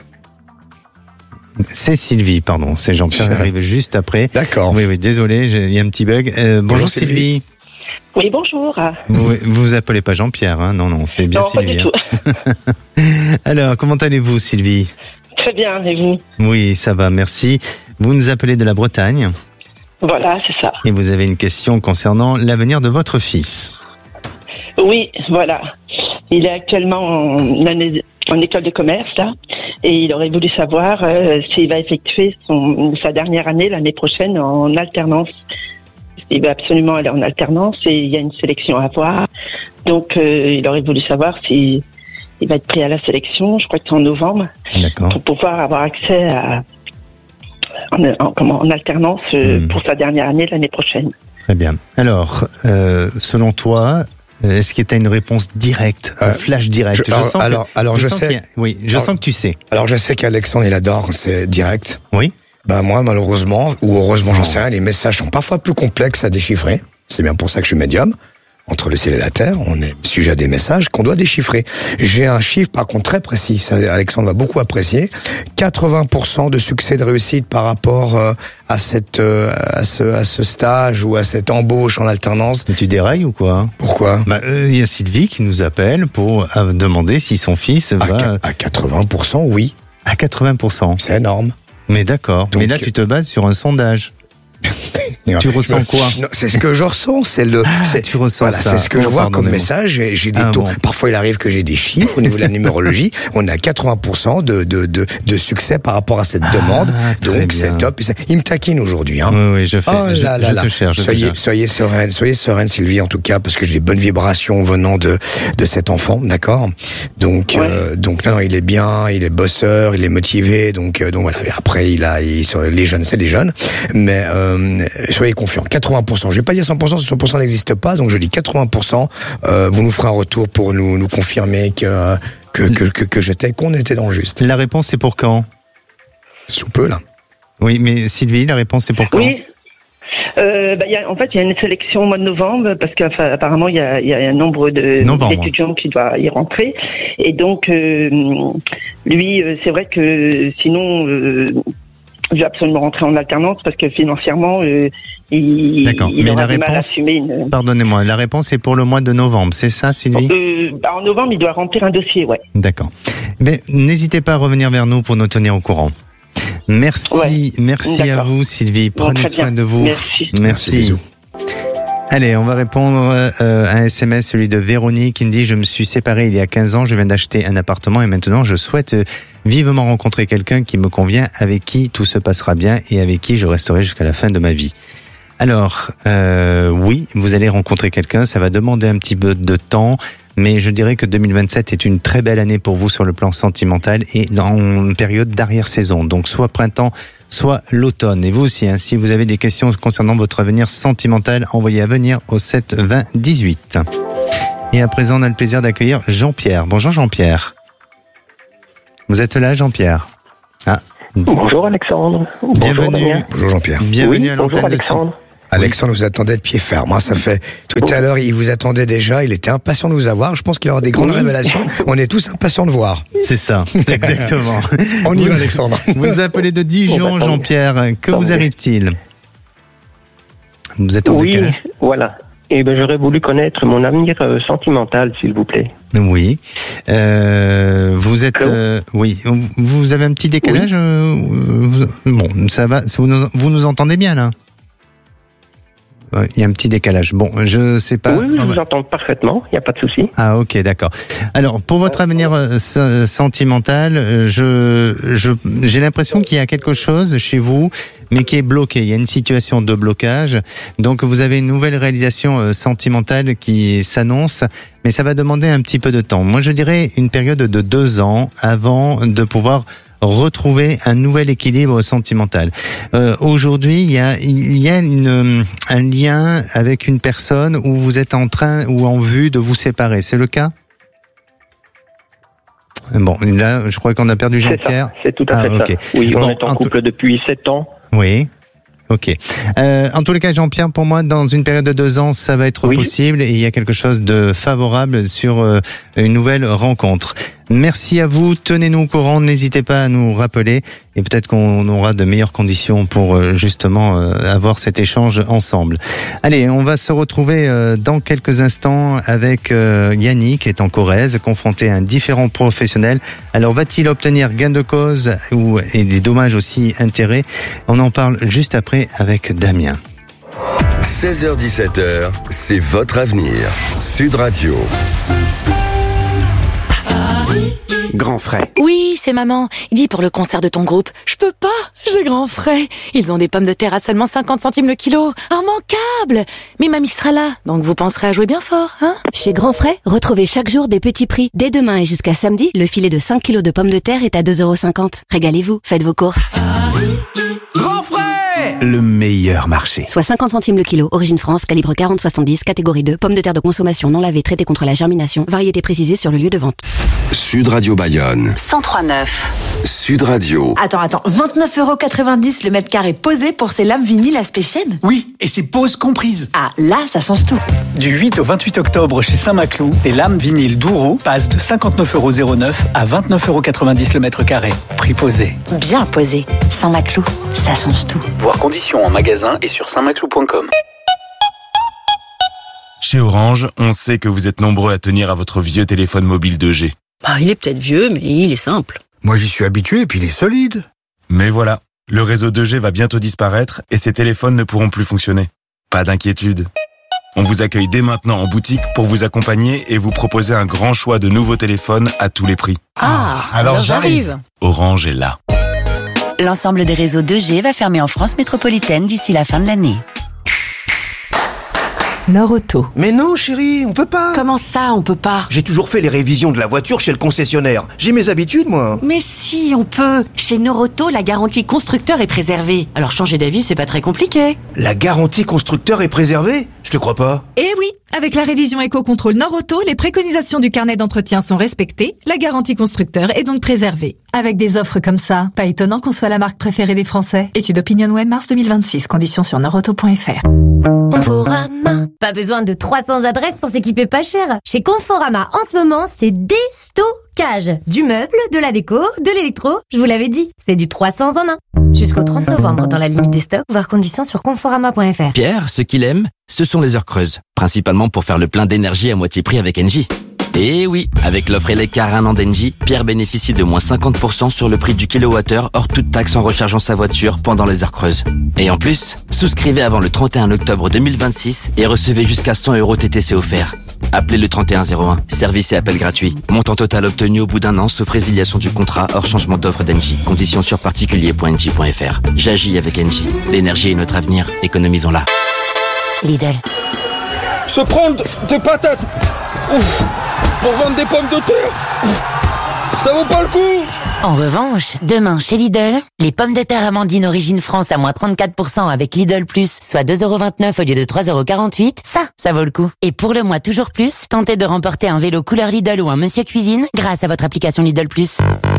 C'est Sylvie, pardon. C'est Jean-Pierre qui arrive juste après. D'accord. Oui, oui, désolé, il y a un petit bug. Euh, bonjour, bonjour Sylvie. Sylvie. Oui, bonjour. Vous, vous appelez pas Jean-Pierre, hein? Non, non, c'est bien non, Sylvie. Pas du tout. Alors, comment allez-vous, Sylvie? Très bien, et vous? Oui, ça va, merci. Vous nous appelez de la Bretagne. Voilà, c'est ça. Et vous avez une question concernant l'avenir de votre fils. Oui, voilà. Il est actuellement en, année, en école de commerce, là, et il aurait voulu savoir euh, s'il va effectuer son, sa dernière année l'année prochaine en alternance. Il va absolument aller en alternance et il y a une sélection à voir. Donc, euh, il aurait voulu savoir si il va être pris à la sélection. Je crois que c'est en novembre. D'accord. Pour pouvoir avoir accès à en, en, comment, en alternance euh, mmh. pour sa dernière année l'année prochaine. Très bien. Alors, euh, selon toi, est-ce que tu as une réponse directe, un euh, flash direct? Je, je alors, sens alors, que, alors je, je sais. Oui, je alors, sens que tu sais. Alors, je sais qu'Alexandre il adore, c'est direct. Oui. Ben moi, malheureusement, ou heureusement, j'en sais rien, les messages sont parfois plus complexes à déchiffrer. C'est bien pour ça que je suis médium. Entre le ciel et la terre, on est sujet à des messages qu'on doit déchiffrer. J'ai un chiffre, par contre, très précis. Ça, Alexandre va beaucoup apprécier. quatre-vingts pour cent de succès de réussite par rapport euh, à cette, euh, à ce, à ce stage ou à cette embauche en alternance. Mais tu dérailles ou quoi? Pourquoi? Bah, euh, y a Sylvie qui nous appelle pour euh, demander si son fils va... À, à quatre-vingts pour cent, oui. À quatre-vingts pour cent. C'est énorme. Mais d'accord. Donc, mais là, tu te bases sur un sondage. Tu ressens quoi? C'est ce que je ressens, c'est le. Ah, tu ressens voilà, ça. C'est ce que oh, je vois comme message. J'ai, j'ai des ah, taux. Bon. Parfois, il arrive que j'ai des chiffres au niveau de la numérologie. On a quatre-vingts pour cent de de de, de succès par rapport à cette ah, demande. Donc c'est top. Il me taquine aujourd'hui. Hein. Oui, oui, je fais. Oh je, là là je là. te cherche. Je soyez te soyez sereine, soyez sereine, Sylvie, en tout cas, parce que j'ai des bonnes vibrations venant de de cet enfant, d'accord. Donc ouais. euh, donc non, non, il est bien, il est bosseur, il est motivé. Donc euh, donc voilà. Et après, il a, il, les jeunes, c'est des jeunes, mais euh, soyez confiants. quatre-vingts pour cent. Je vais pas dire cent pour cent, cent pour cent n'existe pas, donc je dis quatre-vingts pour cent. Euh, vous nous ferez un retour pour nous, nous confirmer que, que, que, que, que j'étais, qu'on était dans le juste. La réponse, c'est pour quand? Sous peu, là. Oui, mais Sylvie, la réponse, c'est pour quand? Oui. Euh, bah, y a, en fait, il y a une sélection au mois de novembre parce qu'apparemment il y a, y a un nombre de novembre. d'étudiants qui doivent y rentrer et donc euh, lui, euh, c'est vrai que sinon. Euh, je vais absolument rentrer en alternance parce que financièrement, euh, il, D'accord. il Mais aura la du mal à réponse, assumer une... pardonnez-moi, la réponse est pour le mois de novembre, c'est ça, Sylvie? Euh, bah, en novembre, il doit remplir un dossier, ouais. D'accord. Mais n'hésitez pas à revenir vers nous pour nous tenir au courant. Merci, Ouais. merci à D'accord. vous, Sylvie. Bon, Prenez très soin bien. de vous. Merci. Merci. Bisous. Allez, on va répondre euh, à un S M S, celui de Véronique, qui me dit « Je me suis séparé il y a quinze ans, je viens d'acheter un appartement et maintenant je souhaite euh, vivement rencontrer quelqu'un qui me convient, avec qui tout se passera bien et avec qui je resterai jusqu'à la fin de ma vie. » Alors, euh, oui, vous allez rencontrer quelqu'un, ça va demander un petit peu de temps, mais je dirais que deux mille vingt-sept est une très belle année pour vous sur le plan sentimental et dans une période d'arrière-saison, donc soit printemps, soit l'automne. Et vous aussi, hein, si vous avez des questions concernant votre avenir sentimental, envoyez à venir au sept vingt dix-huit. Et à présent, on a le plaisir d'accueillir Jean-Pierre. Bonjour Jean-Pierre. Vous êtes là, Jean-Pierre? Ah. Bonjour Alexandre. Bonjour Bienvenue. Damien. Bonjour Jean-Pierre. Bienvenue Oui, à bonjour l'antenne de Alexandre. Alexandre vous attendait de pied ferme. Hein, ça fait tout à l'heure, il vous attendait déjà. Il était impatient de vous avoir. Je pense qu'il aura des grandes Oui. révélations. On est tous impatients de voir. C'est ça, exactement. On y Vous- va, Alexandre. Vous nous appelez de Bon, Dijon, bah, tant Jean-Pierre. Que Tant vous mieux. arrive-t-il? Vous êtes en Oui, décalage? voilà. Et ben j'aurais voulu connaître mon avenir euh, sentimental, s'il vous plaît. Oui. Euh, vous êtes, euh, oui. Vous avez un petit décalage. euh, vous- bon, ça va. Vous nous, vous nous entendez bien là? Ouais, il y a un petit décalage. Bon, je sais pas. oui, oui, je Ah, vous bah- entends parfaitement, il n'y a pas de souci. Ah, ok, d'accord. Alors, pour votre avenir euh, se- sentimental, euh, je, je, j'ai l'impression qu'il y a quelque chose chez vous, mais qui est bloqué. Il y a une situation de blocage. Donc, vous avez une nouvelle réalisation euh, sentimentale qui s'annonce, mais ça va demander un petit peu de temps. Moi, je dirais une période de deux ans avant de pouvoir retrouver un nouvel équilibre sentimental. Euh, aujourd'hui, il y a, il y a une, un lien avec une personne où vous êtes en train ou en vue de vous séparer. C'est le cas? Bon, là, je crois qu'on a perdu C'est Jean-Pierre. ça, c'est tout à Ah, fait ok. ça. Oui, on Bon, est en en couple depuis sept ans. Oui. Ok. Euh, en tous les cas, Jean-Pierre, pour moi, dans une période de deux ans, ça va être Oui. possible et il y a quelque chose de favorable sur euh, une nouvelle rencontre. Merci à vous. Tenez-nous au courant. N'hésitez pas à nous rappeler et peut-être qu'on aura de meilleures conditions pour euh, justement euh, avoir cet échange ensemble. Allez, on va se retrouver euh, dans quelques instants avec euh, Yannick, qui est en Corrèze, confronté à un différent professionnel. Alors, va-t-il obtenir gain de cause ou et des dommages aussi intérêts? On en parle juste après avec Damien. seize heures dix-sept heures, c'est votre avenir. Sud Radio. Grand frais. Oui, c'est maman. Dis pour le concert de ton groupe. Je peux pas, j'ai grand frais. Ils ont des pommes de terre à seulement cinquante centimes le kilo. Immanquable. Mais mamie sera là, donc vous penserez à jouer bien fort, hein? Chez Grand Frais, retrouvez chaque jour des petits prix. Dès demain et jusqu'à samedi, le filet de cinq kilos de pommes de terre est à deux euros cinquante. Régalez-vous, faites vos courses. Grand frais. Le meilleur marché. Soit cinquante centimes le kilo. Origine France, calibre quarante soixante-dix, catégorie deux. Pommes de terre de consommation non lavées, traitées contre la germination. Variété précisée sur le lieu de vente. Sud Radio Bayonne. cent trois neuf. Sud Radio. Attends, attends. vingt-neuf euros quatre-vingt-dix le mètre carré posé pour ces lames vinyle aspect chêne? Oui, et c'est pause comprise. Ah, là, ça change tout. Du huit au vingt-huit octobre chez Saint-Maclou, les lames vinyles Douro passent de cinquante-neuf euros zéro neuf à vingt-neuf euros quatre-vingt-dix le mètre carré. Prix posé. Bien posé. Saint-Maclou, ça change tout. Voir conditions en magasin et sur saint maclou point com. Chez Orange, on sait que vous êtes nombreux à tenir à votre vieux téléphone mobile deux G. Bah, il est peut-être vieux, mais il est simple. Moi, j'y suis habitué et puis il est solide. Mais voilà, le réseau deux G va bientôt disparaître et ces téléphones ne pourront plus fonctionner. Pas d'inquiétude. On vous accueille dès maintenant en boutique pour vous accompagner et vous proposer un grand choix de nouveaux téléphones à tous les prix. Ah, alors j'arrive. Orange est là. L'ensemble des réseaux deux G va fermer en France métropolitaine d'ici la fin de l'année. Nord-Auto. Mais non, chérie, on peut pas. Comment ça, on peut pas? J'ai toujours fait les révisions de la voiture chez le concessionnaire. J'ai mes habitudes, moi. Mais si, on peut. Chez Nord-Auto, la garantie constructeur est préservée. Alors changer d'avis, c'est pas très compliqué. La garantie constructeur est préservée? Je te crois pas. Eh oui, Avec la révision éco-contrôle Nord-Auto, les préconisations du carnet d'entretien sont respectées, la garantie constructeur est donc préservée. Avec des offres comme ça, pas étonnant qu'on soit la marque préférée des Français. Étude OpinionWay mars deux mille vingt-six, conditions sur nordauto point f r. Conforama. Pas besoin de trois cents adresses pour s'équiper pas cher. Chez Conforama, en ce moment, c'est déstockage. Du meuble, de la déco, de l'électro. Je vous l'avais dit, c'est du trois cents en un. Jusqu'au trente novembre dans la limite des stocks, voir conditions sur conforama point f r. Pierre, ce qu'il aime, ce sont les heures creuses. Principalement pour faire le plein d'énergie à moitié prix avec Engie. Et oui, avec l'offre Eleccar un an d'Engie, Pierre bénéficie de moins cinquante pour cent sur le prix du kilowattheure hors toute taxe en rechargeant sa voiture pendant les heures creuses. Et en plus, souscrivez avant le trente et un octobre deux mille vingt-six et recevez jusqu'à cent euros T T C offerts. Appelez le trente et un zéro un. Service et appel gratuit. Montant total obtenu au bout d'un an sauf résiliation du contrat hors changement d'offre d'Engie. Conditions sur particulier point engie point f r. J'agis avec Engie. L'énergie est notre avenir. Économisons-la. Lidl. Se prendre des patates ouf, pour vendre des pommes de terre, ouf, ça vaut pas le coup. En revanche, demain chez Lidl, les pommes de terre Amandine Origine France à moins trente-quatre pour cent avec Lidl Plus, soit deux euros vingt-neuf au lieu de trois euros quarante-huit, ça, ça vaut le coup. Et pour le mois toujours plus, tentez de remporter un vélo couleur Lidl ou un Monsieur Cuisine grâce à votre application Lidl Plus.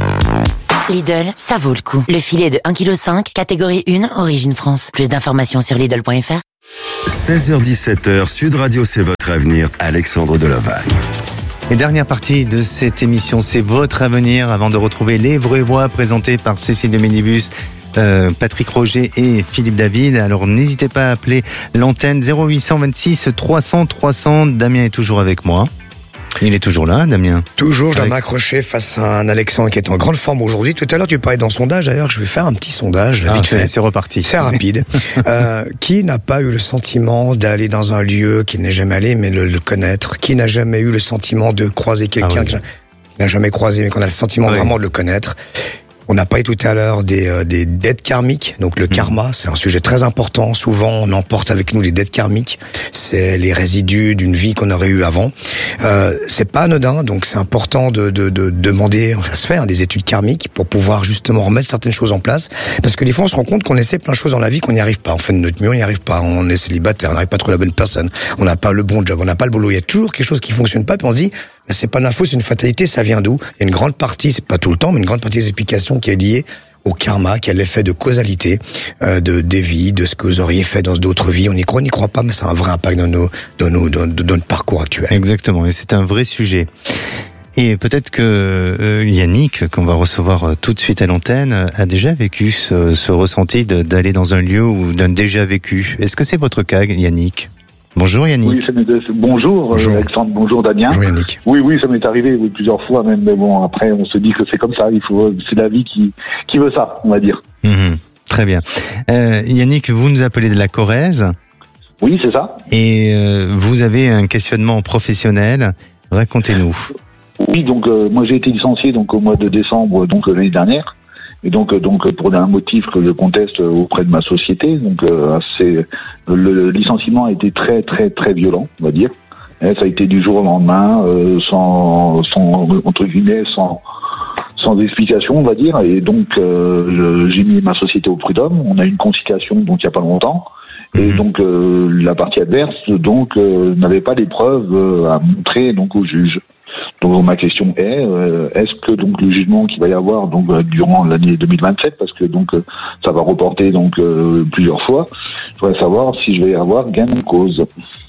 Lidl, ça vaut le coup. Le filet de un virgule cinq kilos, catégorie un, Origine France. Plus d'informations sur Lidl point f r. seize heures dix-sept heures, Sud Radio, c'est votre avenir. Alexandre Delovagne. Et dernière partie de cette émission, c'est votre avenir, avant de retrouver les vraies voix présentées par Cécile de Ménibus, euh, Patrick Roger et Philippe David. Alors n'hésitez pas à appeler l'antenne zéro huit cent vingt-six trois cents trois cents. Damien est toujours avec moi. Il est toujours là, Damien. Toujours, je dois Avec... m'accrocher face à un Alexandre qui est en grande forme aujourd'hui. Tout à l'heure, tu parlais dans le sondage. D'ailleurs, je vais faire un petit sondage. Là, ah, vite fait. C'est reparti. C'est rapide. euh, qui n'a pas eu le sentiment d'aller dans un lieu qui n'est jamais allé, mais le, le connaître? Qui n'a jamais eu le sentiment de croiser quelqu'un ah, oui. qui n'a jamais croisé, mais qu'on a le sentiment oui. vraiment de le connaître? On a parlé tout à l'heure des, euh, des dettes karmiques. Donc le mmh. karma, c'est un sujet très important. Souvent, on emporte avec nous les dettes karmiques. C'est les résidus d'une vie qu'on aurait eue avant. Euh, c'est pas anodin, donc c'est important de, de, de demander, ça se fait, hein, des études karmiques pour pouvoir justement remettre certaines choses en place. Parce que des fois, on se rend compte qu'on essaie plein de choses dans la vie qu'on n'y arrive pas. On fait de notre mieux, on n'y arrive pas. On est célibataire, on n'arrive pas à trouver la bonne personne. On n'a pas le bon job, on n'a pas le boulot. Il y a toujours quelque chose qui fonctionne pas, puis on se dit, mais c'est pas de l'info, c'est une fatalité, ça vient d'où? Il y a une grande partie, c'est pas tout le temps, mais une grande partie des explications qui est liée au karma, qui a l'effet de causalité, euh, de des vies, de ce que vous auriez fait dans d'autres vies. On n'y croit, on n'y croit pas, mais ça a un vrai impact dans nos, dans nos, dans, dans notre parcours actuel. Exactement, et c'est un vrai sujet. Et peut-être que euh, Yannick, qu'on va recevoir euh, tout de suite à l'antenne, a déjà vécu ce, ce ressenti de, d'aller dans un lieu ou d'un déjà vécu. Est-ce que c'est votre cas, Yannick? Bonjour Yannick. Oui, ça m'est... bonjour, bonjour Alexandre, bonjour Damien. Bonjour Yannick. Oui, oui, ça m'est arrivé oui, plusieurs fois même, mais bon, après on se dit que c'est comme ça, il faut, c'est la vie qui, qui veut ça, on va dire. Mmh, très bien. Euh, Yannick, vous nous appelez de la Corrèze. Oui, c'est ça. Et euh, vous avez un questionnement professionnel, racontez-nous. Oui, donc euh, moi j'ai été licencié donc au mois de décembre donc l'année dernière. Et donc, donc pour un motif que je conteste auprès de ma société, donc euh, c'est le licenciement a été très très très violent, on va dire. Et ça a été du jour au lendemain, euh, sans, sans entre guillemets, sans sans explication, on va dire. Et donc euh, j'ai mis ma société au prud'homme. On a eu une conciliation donc il y a pas longtemps. Et donc euh, la partie adverse donc euh, n'avait pas des preuves euh, à montrer donc au juge. Donc ma question est euh, est-ce que donc le jugement qu'il va y avoir donc euh, durant l'année deux mille vingt-sept, parce que donc euh, ça va reporter donc euh, plusieurs fois, je voudrais savoir si je vais avoir gain de cause.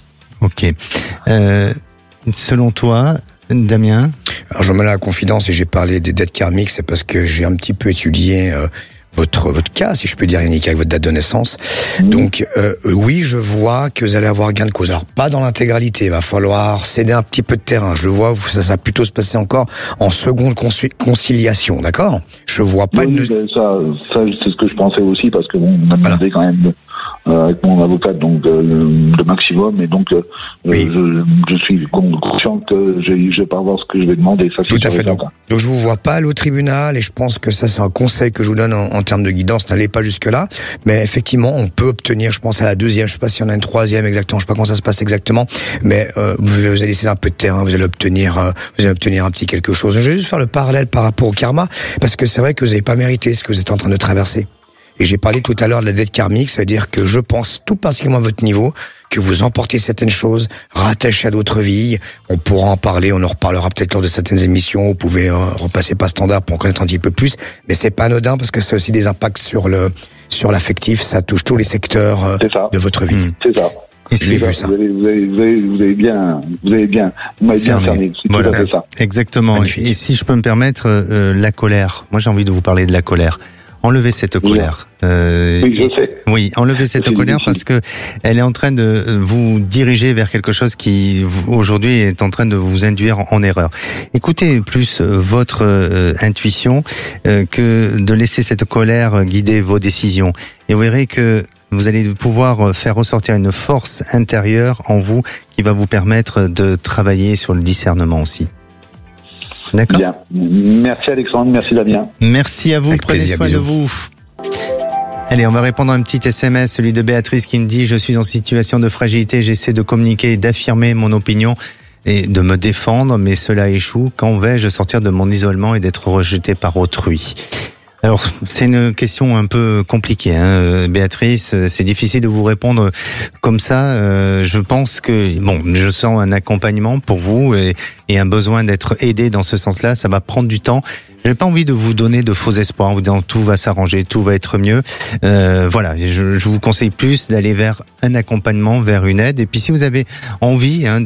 Ok. Euh, selon toi, Damien? Alors je me mets à la confidence et j'ai parlé des dettes karmiques, c'est parce que j'ai un petit peu étudié euh, votre votre cas, si je peux dire, Yannick, avec votre date de naissance. Mmh. Donc euh, oui, je vois que vous allez avoir gain de cause. Alors pas dans l'intégralité, il va falloir céder un petit peu de terrain. Je le vois, ça, ça va plutôt se passer encore en seconde conciliation, d'accord? Je vois pas. Oui, une... ça, ça c'est ce que je pensais aussi, parce que bon, on a demandé voilà. quand même euh, avec mon avocat donc euh, le maximum, et donc euh, oui. je, je suis conscient que je, je vais pas avoir ce que je vais demander. Ça, tout à fait. Donc, donc je vous vois pas aller au tribunal, et je pense que ça c'est un conseil que je vous donne en, en termes de guidance, n'allez pas jusque là, mais effectivement on peut obtenir, je pense à la deuxième, je sais pas si on a une troisième exactement, je sais pas comment ça se passe exactement, mais euh, vous, vous allez laisser un peu de terrain, vous allez obtenir, euh, vous allez obtenir un petit quelque chose. Je vais juste faire le parallèle par rapport au karma, parce que c'est vrai que vous n'avez pas mérité ce que vous êtes en train de traverser. Et j'ai parlé tout à l'heure de la dette karmique, ça veut dire que je pense tout particulièrement à votre niveau, que vous emportez certaines choses rattachées à d'autres vies. On pourra en parler, on en reparlera peut-être lors de certaines émissions. Vous pouvez euh, repasser par standard pour en connaître un petit peu plus. Mais c'est pas anodin parce que c'est aussi des impacts sur le sur l'affectif. Ça touche tous les secteurs euh, de votre vie. Mmh. C'est ça. Et j'ai vu ça. Vous avez, vous avez, vous avez, vous avez bien, vous avez bien, vous m'avez bien cerné. C'est voilà. tout à fait ça. Exactement. Magnifique. Et si je peux me permettre, euh, la colère. Moi, j'ai envie de vous parler de la colère. Enlevez cette colère. Euh, oui, je sais. Oui, enlevez cette colère parce que elle est en train de vous diriger vers quelque chose qui aujourd'hui est en train de vous induire en, en erreur. Écoutez plus votre euh, intuition euh, que de laisser cette colère guider vos décisions. Et vous verrez que vous allez pouvoir faire ressortir une force intérieure en vous qui va vous permettre de travailler sur le discernement aussi. D'accord ? Bien. Merci Alexandre, merci Damien. Merci à vous, Avec prenez plaisir, soin bisous. de vous. Allez, on va répondre à un petit S M S, celui de Béatrice qui me dit « Je suis en situation de fragilité, j'essaie de communiquer et d'affirmer mon opinion et de me défendre, mais cela échoue. Quand vais-je sortir de mon isolement et d'être rejeté par autrui ?» Alors, c'est une question un peu compliquée, hein, Béatrice. C'est difficile de vous répondre comme ça. Euh, je pense que, bon, je sens un accompagnement pour vous et, et un besoin d'être aidé dans ce sens-là. Ça va prendre du temps. J'ai pas envie de vous donner de faux espoirs en vous disant tout va s'arranger, tout va être mieux. Euh, voilà, je, je vous conseille plus d'aller vers un accompagnement, vers une aide. Et puis, si vous avez envie, hein,